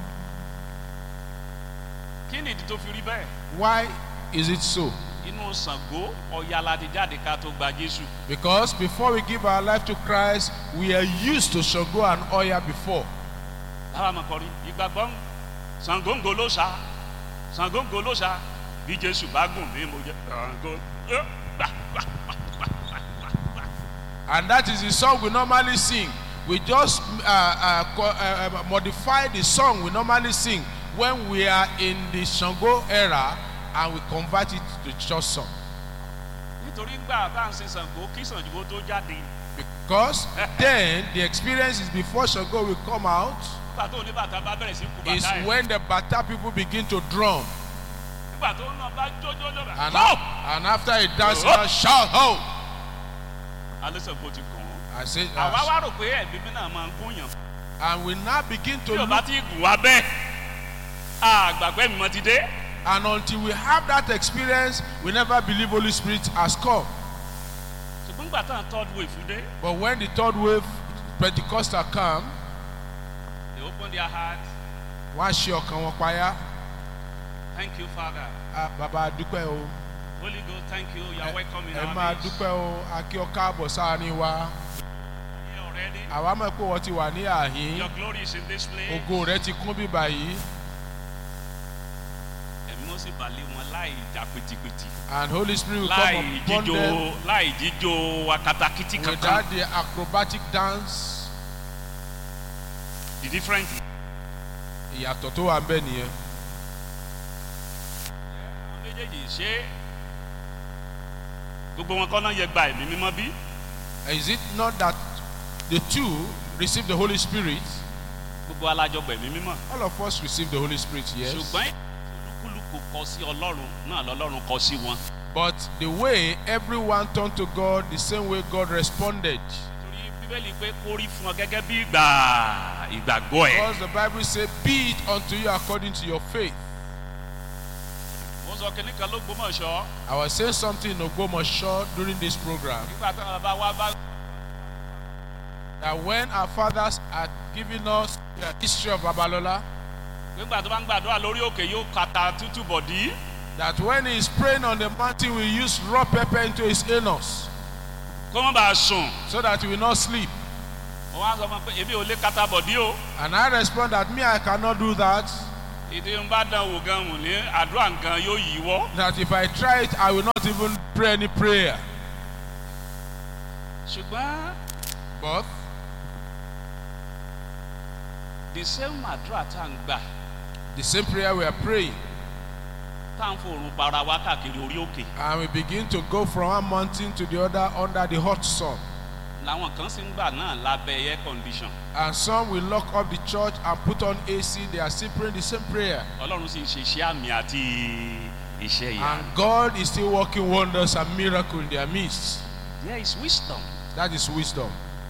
Kí ni ìdí tó fi rí bẹ́ẹ̀? Why is it so? Inú Ṣàngó Ọya la ti jáde ká tó gba Jésù. Because before we give our life to Christ, we are used to Ṣàngó and Oya before. Láwa máa kọrin ìgbàgbọ́ Ṣàngó ń go ló ṣá. Ṣàngó ń go ló ṣá. Bí Jésù bá gùn mí mo jẹ́ Ṣàngó. And that is the song we normally sing. We just modify the song we normally sing when we are in the Ṣàngó era and we convert it to church song. Nítorí gbà tá à ń sin Ṣàngó kí Ṣàngó tó jáde. Because then the experience is before Ṣàngó will come out Nígbà tó oníbàtà bá bẹ̀rẹ̀ sí kú is bàtà ẹ̀. when the Bata people begin to drum. Nígbà tó náà bá jójó lọ́bà. And after he dances, shout, ho! Alẹ́ Ṣàngó ti kàn án. I say, Àwa wá rò pé ẹ̀mí mi náà máa ń gúnyàn. and we now begin to Tí o bá look, ti gùn wá bẹ́ẹ̀, àgbàgbẹ́ mi mọ́ ti dé. and until we have that experience, we never believe Holy Spirit has come. Ṣùgbọ́n nígbà tá à ń third wave dé, But when the third wave Pentecostal come, they open their heart. wọ́n á ṣe ọkàn wọn payá. Thank you, Father. Bàbá dúpẹ́ o. Holy Ghost, thank you. You are welcome in Ẹ our máa midst. dúpẹ́ o. A kí ọ káàbọ̀ sáárín wa. Here already. Àwa mọ̀ pé wọ́n ti wà ní àhín. Your glory is in this place. Ògo rẹ̀ ti kún bíbà yìí. Ẹ̀mí ó sì balẹ̀ wọn láì jà pìtìpìtì. And Holy Spirit will come Láì upon them jíjó láì jíjó akatakítí kankan. without the acrobatic dance. The different. Ìyàtọ̀ tó wà ń bẹ nìyẹn. Àwọn méjèèjì ṣé gbogbo wọn kọ́ náà yẹ gba ẹ̀mí mímọ́ bí? Is it not that the two receive the Holy Spirit? Gbogbo alájọgbọ̀ ẹ̀mí mímọ́. All of us receive the Holy Spirit, yes. Ṣùgbọ́n olúkúlùkù kọ sí Ọlọ́run náà lọ́lọ́run kọ sí wọn. But the way everyone turned to God, the same way God responded. Torí Bíbélì pé kó rí fún ọ gẹ́gẹ́ bí ìgbàgbọ́ ẹ̀. Because the Bible says, be it unto you according to your faith. Mo sọ kìnnì kan ló gbọ́mọ̀ ṣọ́. I was saying something in Ogbomoso during this program, Nígbà tí wọn bá wá bá that when our fathers had given us the history of Babalola, nígbà tó bá ń gbàdúrà lórí òkè yóò kata tútù bọ̀dí. that when he is praying on the mountain, we use raw pepper into his anus Kó má bàa sùn. so that he will not sleep. Wọ́n á sọ fún mi pé èmi ò lè kata bọ̀dí o. And I respond that me, I cannot do that. Ìdí ń bá dán wò gan wò ní àdúrà nǹkan yóò yíwọ́. That if I try it, I will not even pray any prayer. ṣùgbọ́n But the same àdúrà tá à ń gbà the same prayer we are praying, tá à ń fòrùn bara wa káàkiri orí òkè and we begin to go from one mountain to the other under the hot sun. làwọn kan sì ń gbà náà lábẹ́ air condition. And some will lock up the church and put on AC. They are still praying the same prayer. Ọlọ́run sì ń ṣe iṣẹ́ àmì àti iṣẹ́ ìyá. And God is still working wonders and miracles in their midst. There is wisdom. That is wisdom.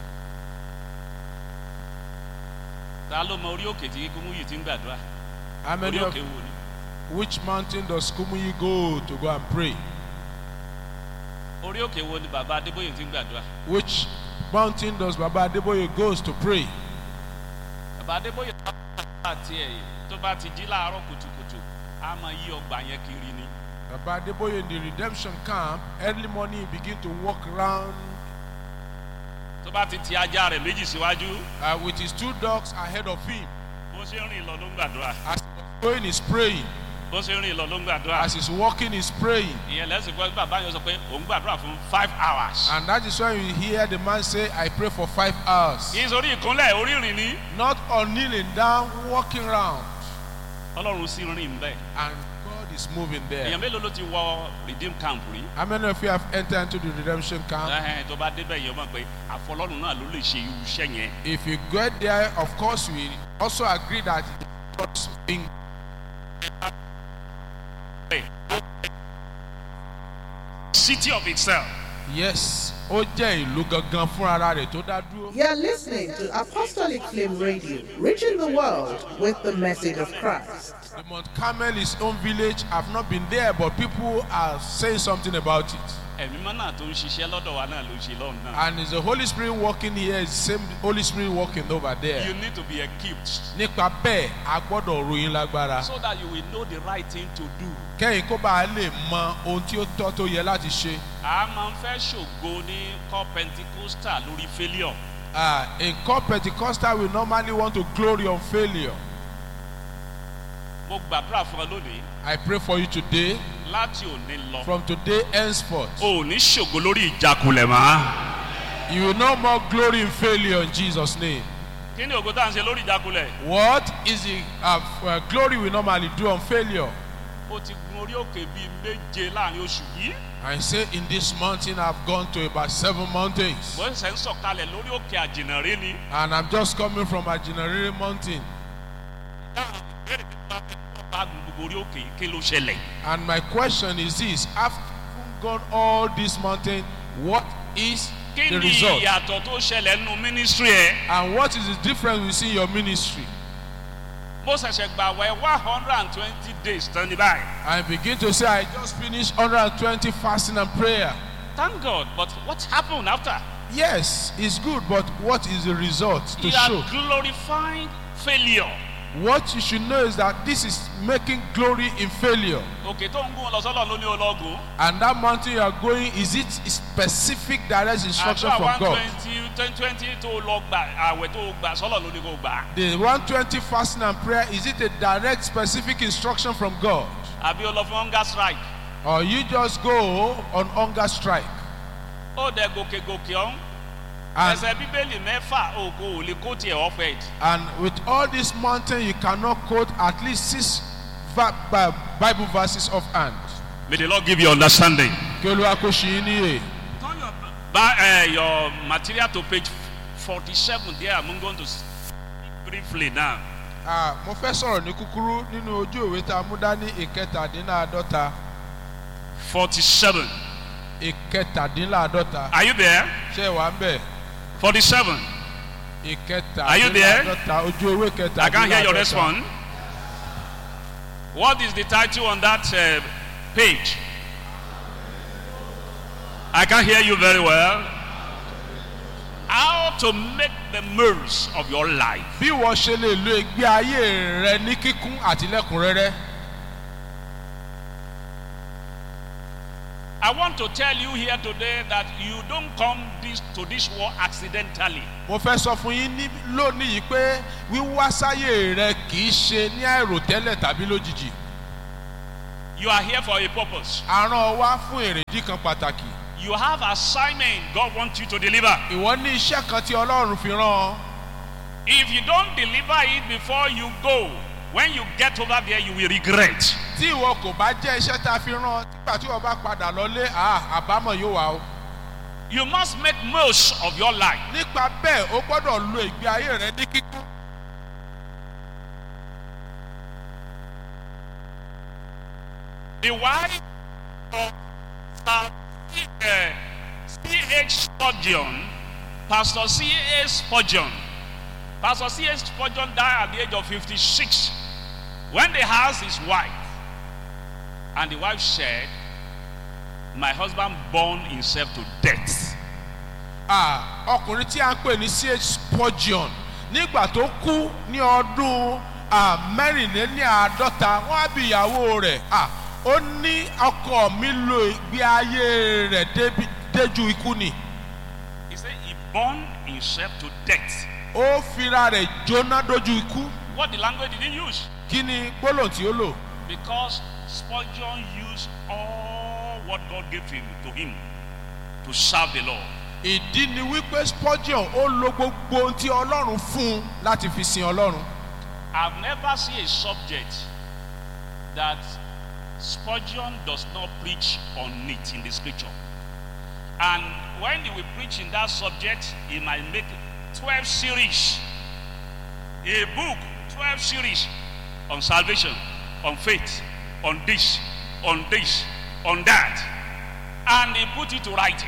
Ta ló mọ orí òkè tí Kúmúyì ti ń gbàdúrà? How many Orí of òkè wo ni? which mountain does Kumuyi go to go and pray? Orí òkè wo ni bàbá Adébóyè ti ń gbàdúrà? Which mountain does Baba Adeboye goes to pray? Bàbá Adébóyè àti ẹ̀yẹ tó bá ti jí láàárọ̀ kùtùkùtù á máa yí ọgbà yẹn kiri ni. Baba Adeboye in the redemption camp, early morning he begin to walk around Tó bá ti ti ajá rẹ̀ méjì síwájú, with his 2 dogs ahead of him. bó ṣe ń rìn lọ ló ń gbàdúrà. As he's going, he's praying. Bó ṣe ń rìn lọ ló ń gbàdúrà. As he's walking, he's praying. Ìyẹn lẹ́sìn pé bàbá yẹn sọ pé òun gbàdúrà fún 5 hours. And that is why you hear the man say, I pray for 5 hours. Kì í sórí ìkúnlẹ̀ orí ìrìn ni. Not on kneeling down, walking around. Ọlọ́run sì rìn bẹ́ẹ̀. And God is moving there. Èèyàn mélòó ló ti wọ redeem camp rí? How many of you have entered into the redemption camp? Tó bá débẹ̀ yẹn mọ̀ pé àfọlọ́run náà ló lè ṣe irú iṣẹ́ yẹn. If you get there, of course, we also agree that God's being City of itself. yes, ó jẹ́ ìlú gangan fún ara rẹ̀ tó dá dúró. You're listening to Apostolic Flame Radio, reaching the world with the message of Christ. The Mount Carmel is own village. I've not been there, but people are saying something about it. Ẹ̀mí mọ́ náà tó ń ṣiṣẹ́ lọ́dọ̀ wa náà ló ṣe lọ́run náà. And is the Holy Spirit working here? Is the same Holy Spirit working over there? You need to be equipped Nípa bẹ́ẹ̀, a gbọ́dọ̀ ròyìn lágbára. so that you will know the right thing to do. Kẹ́yìn kó bá a lè mọ ohun tí ó tọ́ tó yẹ láti ṣe. A máa ń fẹ́ ṣògo ní call Pentecostal lórí failure. In called Pentecostal, we normally want to glory on failure. Mo gbàdúrà fún ọ lónìí I pray for you today, láti òní lọ. from today henceforth. O ò ní ṣògo lórí ìjákulẹ̀ mọ́. You will no more glory in failure in Jesus' name. Kí ni ògo tá à ń ṣe lórí ìjákulẹ̀? What is the glory we normally do on failure? O ti gun orí òkè bíi méje láàrin oṣù yìí. I say in this mountain I've gone to about 7 mountains. Mo ṣẹ̀ ń sọ̀kalẹ̀ lórí òkè àjìnàrí ni. And I'm just coming from Ajinarere mountain. And my question is this: after gone all this mountain, what is Kí the ni result? ìyàtọ̀ tó ṣẹlẹ̀ nínú ministry ẹ̀? And what is the difference we see in your ministry? Mo ṣẹ̀ṣẹ̀ gbàwẹ̀ 120 days tán ní báyìí. I begin to say I just finished 120 fasting and prayer. Thank God, but what happened after? Yes, it's good, but what is the result to You show? are glorifying failure. What you should know is that this is making glory in failure. Òkè tó ń gún lọ sọ́lọ̀ ló ní ológun. And that mountain you are going, is it specific direct instruction from God? 120 tó lọ gbà àwẹ̀ tó gbà sọ́lọ̀ ló ní kó gbà. The 120 fasting and prayer, is it a direct specific instruction from God? Àbí o lọ fún hunger strike. Or you just go on hunger strike? Ó dẹ̀ gòkè ọ̀hún. And, Ẹsẹ̀ Bíbélì mẹ́fà òkò ò lè kó tiẹ̀ ọ̀fẹ́ it. and with all this mountain, you cannot quote at least 6 Bible verses of hand. May the Lord give you understanding. Kí Olúwa kó ṣí yín níyè. Turn your material to page 47 there. I'm going to speak briefly now. Mo fẹ́ sọ̀rọ̀ ní kúkúrú nínú ojú ìwé tá a mú dání ìkẹtàdínláàdọ́ta. 47. Ìkẹtàdínláàdọ́ta. Are you there? Ṣé wàá ń bẹ̀? 47. Are you there? Ìkẹtàdínláàdọ́ta ojú ewé kẹtàdínláàdọ́ta. I can't hear your response. What is the title on that page? I can't hear you very well. How to make the most of your life. Bí wọ́n ṣe lè lo ìgbé ayé rẹ ní kíkún àti lẹ́kùnrẹ́rẹ́. I want to tell you here today that you don't come to this world accidentally. Mo fẹ́ sọ fún yín lónìí yìí pé wíwá sáyé rẹ kì í ṣe ní àìròtẹ́lẹ̀ tàbí lójijì. You are here for a purpose. A rán ọ wá fún èrèdí kan pàtàkì. You have assignment God wants you to deliver. Ìwọ ní iṣẹ́ kan tí Ọlọ́run fi rán ọ. If you don't deliver it before you go, when you get over there, you will regret. Tí ìwọ kò bá jẹ́ iṣẹ́ tá a fi rán ọ, nígbà tí ìwọ bá padà lọlé, àbámọ̀ yóò wà o. You must make most of your life. Nípa bẹ́ẹ̀, o gbọ́dọ̀ lo ìgbé ayé rẹ ní kíkún. The wife of C.H. Spurgeon, Pastor C.H. Spurgeon. Pastor C.H. Spurgeon died at the age of 56 when they asked his wife. And the wife said, my husband burned himself to death. Ọkùnrin tí a ń pè ní C.H. Spurgeon nígbà tó kú ní ọdún mẹ́rìnléláàádọ́ta wọ́n á bí ìyàwó rẹ̀. Ó ní ọkọ mi lo ìgbé ayé rẹ̀ déjú ikú ni. He said he burned himself to death. Ó fira rẹ̀ jóná dójú ikú. What the language did he use? Kí ni gbólóhùn tí ó lò? Because Spurgeon used all what God gave him to serve the Lord. Ìdí ni wípé Spurgeon ó lo gbogbo ohun tí Ọlọ́run fún un láti fi sin Ọlọ́run. I've never seen a subject that Spurgeon does not preach on it in the scripture. And when he will preach in that subject, he might make 12 series. A book, 12 series on salvation, on faith, on this, on this, on that. And he put it to writing.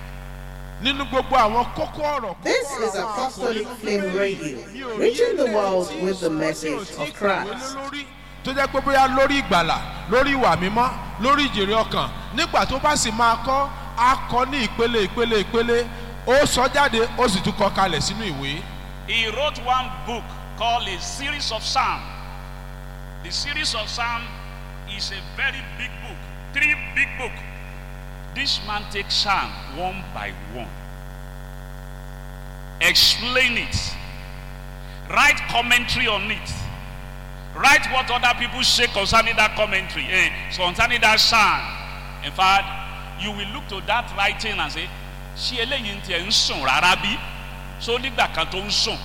This is Apostolic Flame Radio, reaching the world with the message of Christ. Tó jẹ́ pé bóyá lórí ìgbàlà, lórí ìwà mímọ́, lórí ìjèrè ọkàn, nígbà tó bá sì máa kọ́, á kọ́ ní ìpele, ó sọ jáde, ó sì tún kọ kalẹ̀ sínú ìwé. He wrote one book called A Series of Psalms. The Series of Psalms is a very big book, 3 big books. This man takes Psalm one by one, explain it, write commentary on it, write what other people say concerning that commentary, concerning that Psalm. In fact, you will look to that writing and say, ṣé eléyìí ti ẹ̀ ń sùn rárá bí? So nígbà kan tó ń sùn.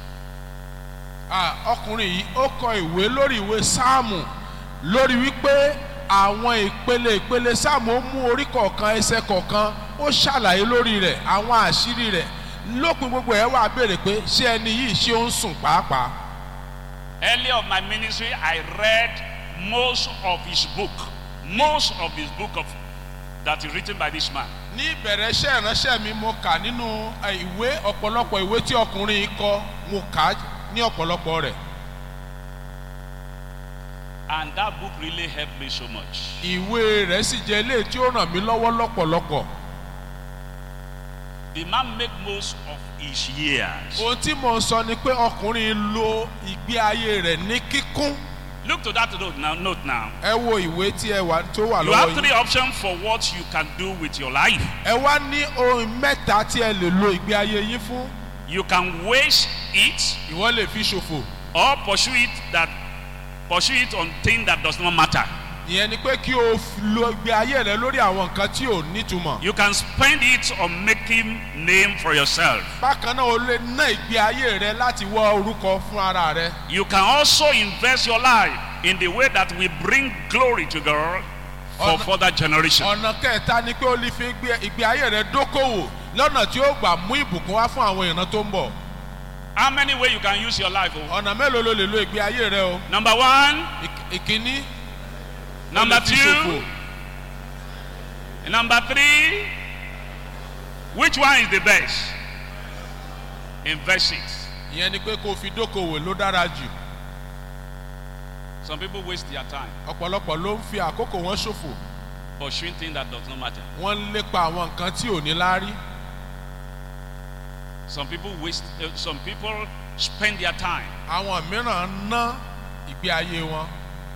Ọkùnrin yìí ó kọ ìwé lórí ìwé Sáàmù lórí wípé àwọn ìpele Sáàmù ó mú orí kọ̀ọ̀kan ẹsẹ̀ kọ̀ọ̀kan ó ṣàlàyé lórí rẹ̀ àwọn àṣírí rẹ̀ lópin gbogbo ẹ̀ wá béèrè pé ṣé ẹni yìí ṣé ó ń sùn pàápàá. Early of my ministry, I read most of his book that is written by this man. Ní ìbẹ̀rẹ̀ iṣẹ́ ìránṣẹ́ mi mo kà nínú ìwé ọ̀pọ̀lọpọ̀ ìwé tí ọkùnrin kọ mo kà ní ọ̀pọ̀lọpọ̀ rẹ̀. And that book really helped me so much. Ìwé rẹ̀ sì jẹ́ ilé tí ó ràn mí lọ́wọ́ lọ́pọ̀lọpọ̀. The man make most of his years. Ohun tí mo sọ ni pé ọkùnrin lo ìgbé ayé rẹ̀ ní kíkún. Look to that note now. Ẹ wo ìwé tí ẹ wà tó wà lọ́wọ́ yìí. You have 3 options for what you can do with your life. Ẹ wá ní ohun mẹ́ta tí ẹ lè lo ìgbé ayé yín fún. You can waste it. Ìwọ lè fi ṣòfò. Or pursue it on things that does not matter. Ìyẹn ni pé kí o lo ìgbé ayé rẹ lórí àwọn nǹkan tí ò nítumọ̀. You can spend it on making name for yourself. Bákan náà o lè ná ìgbé ayé rẹ láti wá orúkọ fún ara rẹ. You can also invest your life in the way that will bring glory to God for further generation. Ọ̀nà kẹta ni pé o lè fi ìgbé ayé rẹ dókòwò lọ́nà tí ó gbà mú ìbùkún wá fún àwọn ìran tó ń bọ̀. How many ways you can use your life? Ọ̀nà mélòó ló lè lo ìgbé ayé rẹ o? Number 1. Ìkíní. Number 2. Number 3. Which one is the best? Invest it. Ìyẹn ni pé kó fi dókòwò ló dára jù. Some people waste their time. Ọ̀pọ̀lọpọ̀ ló ń fi àkókò wọn ṣòfò. Pursuing things that does not matter. Wọ́n ń lépa àwọn nǹkan tí ò ní láárí. Some people spend their time. Àwọn mìíràn ná ìgbé ayé wọn.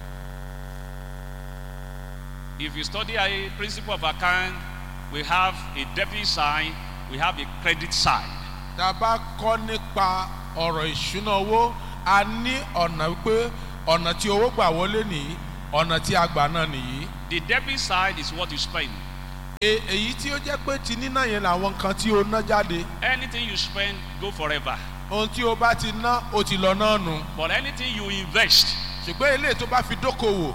If you study a principle of account, we have a debit side, we have a credit side. Tá a bá kọ́ nípa ọ̀rọ̀ ìṣúná owó, a ní ọ̀nà wípé ọ̀nà tí owó gbà wọlé nìyí, ọ̀nà tí a gbà náà nìyí. The debit side is what you spend. Èyí tí ó jẹ́ pé ti níná yẹn làwọn nǹkan tí ó ná jáde. Anything you spend go forever. Ohun tí o bá ti ná o ti lọ náà nù. But anything you invest, ṣùgbọ́n eléyìí tó bá fi dókòwò.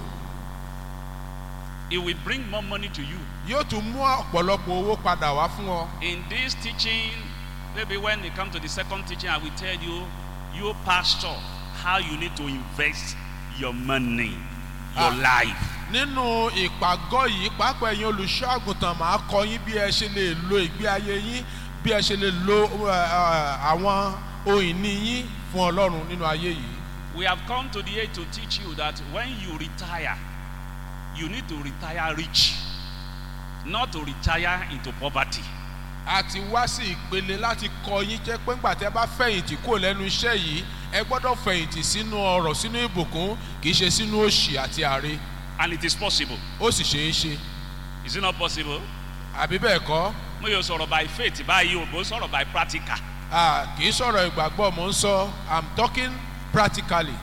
it will bring more money to you. Yóò tún mú ọ̀pọ̀lọpọ̀ owó padà wá fún ọ. In this teaching, maybe when it comes to the second teaching, I will tell you, you pastor, how you need to invest your money, your life. Nínú ìpàgọ́ yìí pàápàá ẹ̀yin olùṣọ́ àgùntàn máa kọ́ yín bí ẹ ṣe lè lo ìgbé ayé yín, bí ẹ ṣe lè lo àwọn ohun ìní yín fún Ọlọ́run nínú ayé yìí. We have come to the age to teach you that when you retire, you need to retire rich, not to retire into poverty. Àti wá sí ìpele láti kọ́ yín jẹ́ pé ńgbà tí ẹ bá fẹ̀yìntì kúrò lẹ́nu iṣẹ́ yìí, ẹ gbọ́dọ̀ fẹ̀yìntì sínú ọrọ̀, sínú ìbùkún, kì í ṣe sínú òṣì àti àre. And it is possible. Ó sì ṣeé ṣe. Is it not possible? Àbí bẹ́ẹ̀ kọ́? Mo yóò sọ̀rọ̀ by faith báyìí o, mo sọ̀rọ̀ by practical. Kì í sọ̀rọ̀ ìgbàgbọ́, mo ń sọ, I'm talking practically.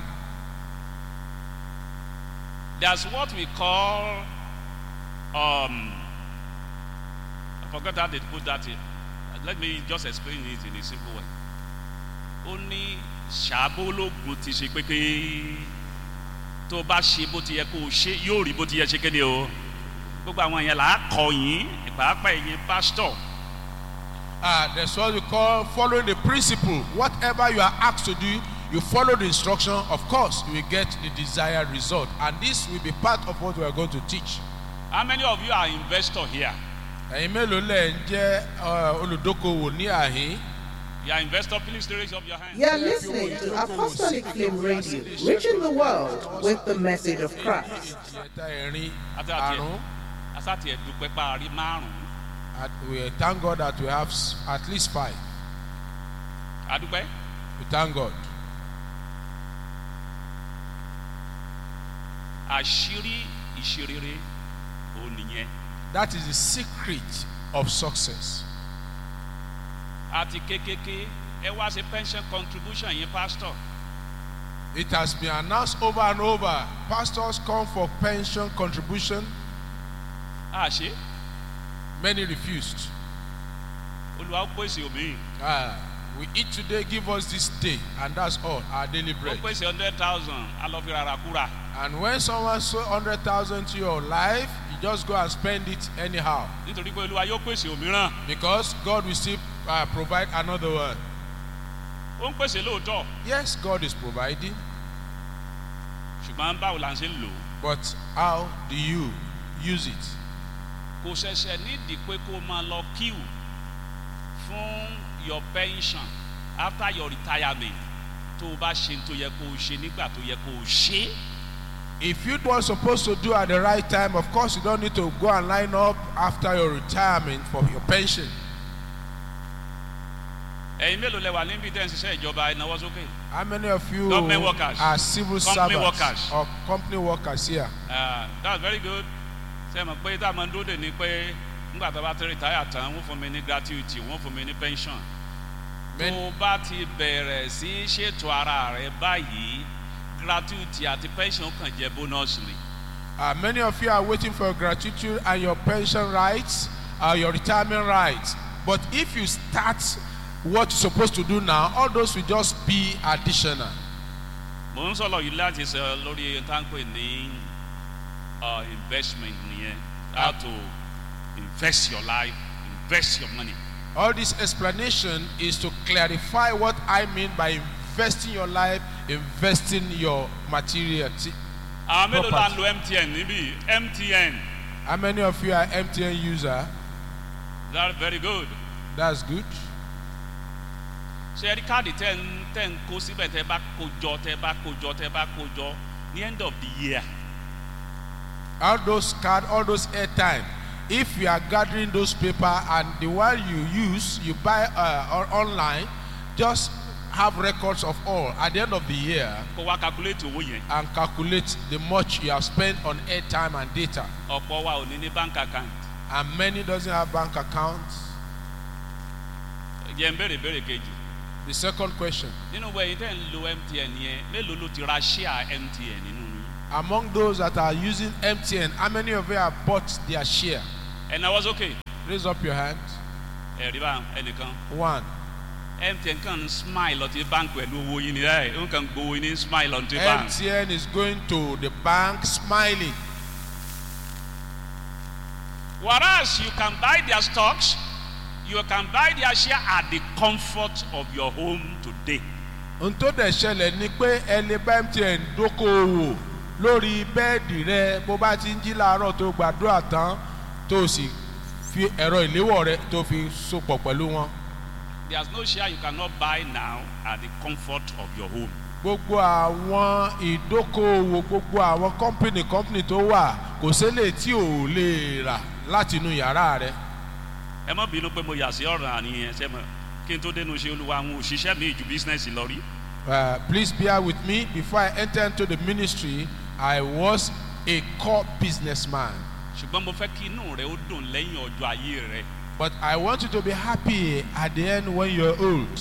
There's what we call, I forgot how they put that in. Let me just explain it in a simple way. Ó ní ṣàbólógún ti ṣe pé tó bá ṣe bó ti yẹ kó o ṣe yóò rí bó ti yẹ ṣe kéde o. Gbogbo àwọn yẹn là á kọ yín, pàápàá ẹ̀yin pastor. That's what we call following the principle. Whatever you are asked to do, you follow the instruction, of course, you will get the desired result. And this will be part of what we are going to teach. How many of you are investors here? Ẹ̀yin mélòó lẹ̀ ń jẹ́ olùdókòwò ní àhín? You are investor, please raise up your hand. You are listening to Apostolic Flame Radio, reaching the world with the message of Christ. We thank God that we have at least 5. We thank God. That is the secret of success. Àti kékeré ẹ wá ṣe pension contribution yẹn pastor. It has been announced over and over. Pastors come for pension contribution. Ṣe. Many refused. Olúwa pèsè omi. We eat today, give us this day, and that's all, our daily bread. Ó pèsè 100,000, alọ́fi rárá kúrà. And when someone sow 100,000 to your life, you just go and spend it anyhow. Nítorí pé Olúwa yóò pèsè òmíràn. Because God will still provide another one. Ó ń pèsè lóòótọ́. Yes, God is providing. Ṣùgbọ́n báwo la ń ṣe ń lò? But how do you use it? Kò ṣẹ̀ṣẹ̀ nídìí pé kó máa lọ queue fún your pension after your retirement tó o bá ṣe tó yẹ kó o ṣe nígbà tó yẹ kó o ṣe. If you were supposed to do at the right time, of course you don't need to go and line up after your retirement for your pension. Ẹ̀yin mélòó lẹ wà níbi tẹ́ ń ṣiṣẹ́ ìjọba ìnáwó sókè? How many of you are civil servants or company workers here? That's very good. Ṣé mo pé tá a máa ń dúró ní pé nígbà tó bá ti retire tán wọ́n fún mi ní gratuity, wọ́n fún mi ní pension. Tó o bá ti bẹ̀rẹ̀ sí ṣètò ara rẹ báyìí, gratuity àti pension kàn jẹ́ bonus ni. Many of you are waiting for your gratuity and your pension rights, your retirement rights. But if you start what you're supposed to do now, all those will just be additional. Mo ń sọ̀rọ̀ yìí láti sọ lórí táǹpẹ̀ ní investment nìyẹn. How to invest your life, invest your money. All this explanation is to clarify what I mean by investing your life, investing your material. Àwọn mélòó la ń lo MTN níbí? MTN. How many of you are MTN user? That's very good. That's good. Ṣé ẹ rí káàdì tẹ́ ń kó síbẹ̀ tẹ́ bá kó jọ ní end of the year? All those cards, all those airtime, if you are gathering those paper and the one you use, you buy online, just have records of all at the end of the year. Kó wá calculate owó yẹn. And calculate the much you have spent on airtime and data. Ọ̀pọ̀ wa ò ní bank account. And many doesn't have bank accounts. Jẹ́ n béèrè kejì. The second question. Nínú wẹ̀ yìí tẹ́ ń lo MTN yẹn, mélòó ló ti ra share MTN nínú yín? Among those that are using MTN, how many of you have bought their share? And I was okay. Raise up your hand. Ẹ̀ríbá ẹnìkan. 1. MTN kan smile ọtí bank pẹ̀lú owó yìí ni ẹ̀ ń kàn gbowó yìí ní smile ọtí bank. MTN is going to the bank smiling. Whereas you can buy their stocks, you can buy their share at the comfort of your home today. Ohun tó dẹ̀ ṣẹlẹ̀ ni pé ẹ lè bá MTN dókòwò lórí bẹ́ẹ̀dì rẹ bó bá ti ń jí láàárọ̀ tó gbàdúrà tán tó sì fi ẹ̀rọ ìléwọ́ rẹ tó fi sopọ̀ pẹ̀lú wọn. There's no share you cannot buy now at the comfort of your home. Gbogbo àwọn ìdókòwò gbogbo àwọn company tó wà kò ṣẹlẹ̀ tí ò lè rà láti inú yàrá rẹ. Ẹ má bínú pé mo yà sí ọ̀ràn àníyàn ṣe mọ̀ kí n tó dénú ṣe olúwa àwọn òṣìṣẹ́ mi ju business lọ rí. Please bear with me. Before I enter into the ministry, I was a core businessman. Ṣùgbọ́n mo fẹ́ kí inú rẹ ó dùn lẹ́yìn ọjọ́ ayé rẹ. But I want you to be happy at the end when you're old.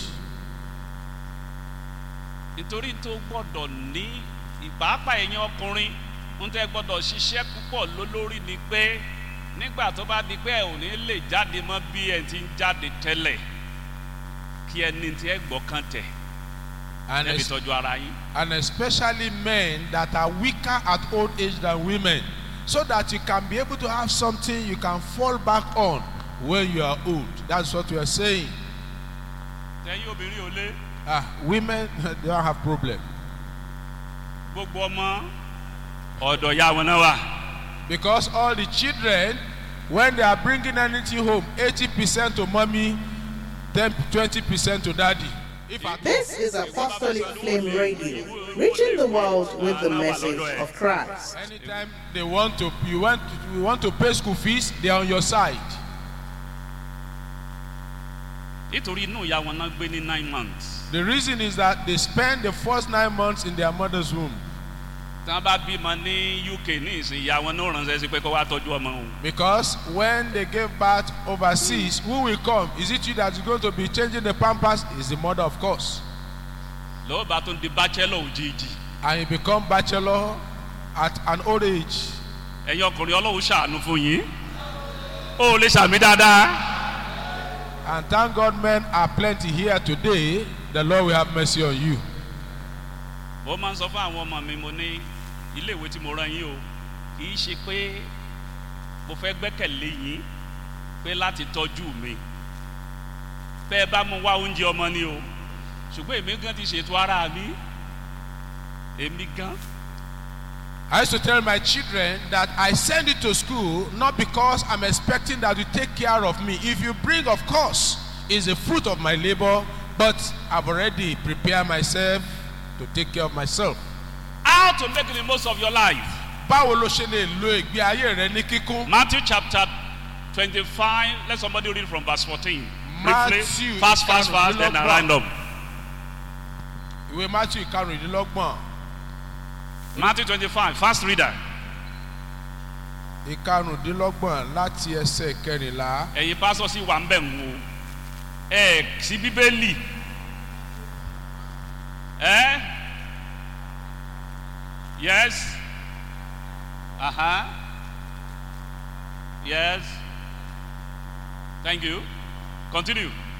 Nítorí tó gbọ́dọ̀ ní ìpàápàá ẹ̀yin ọkùnrin ń tẹ́ gbọ́dọ̀ ṣiṣẹ́ púpọ̀ lólórí ni pé nígbà tó bá di pé ẹ ò ní lè jáde mọ́ bí ẹ ti ń jáde tẹ́lẹ̀ kí ẹni tí ẹ gbọ́kàn tẹ̀ ẹbí tọ́jú ara yín. And especially men that are weaker at old age than women, so that you can be able to have something you can fall back on when you are old. That's what we are saying. Tẹ̀yin obìnrin ò lé. Women, they don't have problem. Gbogbo ọmọ ọ̀dọ̀ ya wọn náà wà. Because all the children, when they are bringing anything home, 80% to mommy, 20% to daddy. This is Apostolic Flame Radio, reaching the world with the message of Christ. Anytime they want to pay school fees, they are on your side. Nítorí inú ìyá wọn náà gbé ní 9 months. The reason is that they spend the first 9 months in their mother's womb. Tí wọ́n bá bímọ ní UK ní ìsìn ìyá wọn náà ránṣẹ́ sí pé kó wá tọ́jú ọmọ wọn. Because when they give birth overseas, who will come? Is it you that is going to be changing the pampers? It's the mother, of course. Lọ́wọ́ bá tún di bachelor òjijì. And you become bachelor at an old age. Ẹ̀yin ọkùnrin Ọlọ́run ṣàánú fún yín. Ó lè ṣàmì dáadáa. And thank God men are plenty here today. The Lord will have mercy on you. Mo máa ń sọ fún àwọn ọmọ mi mo ní ilé ìwé tí mo rán yín o kì í ṣe pé mo fẹ́ gbẹ́kẹ̀lé yín pé láti tọ́jú mi pé ẹ bá mo wá oúnjẹ ọmọ ni o ṣùgbọ́n èmi gan ti ṣètò ara mi èmi gan. I used to tell my children that I send you to school not because I'm expecting that you take care of me. If you bring, of course, is the fruit of my labor, but I've already prepared myself to take care of myself. How to make the most of your life? Báwo ló ṣe lè lo ìgbé ayé rẹ ní kíkún? Matthew chapter 25. Let somebody read from verse 14. Briefly, fast, then I round up. Ìwé Matthew ìkarùndínlọ́gbọ̀n. Matthew 25, fast reader. Ìkarùndínlọ́gbọ̀n láti ẹsẹ̀ kẹrìnlá. Ẹ̀yin pásọ̀ sí wà ń bẹ̀ ń wo. Sí Bíbélì. Yes. Yes. Thank you. Continue.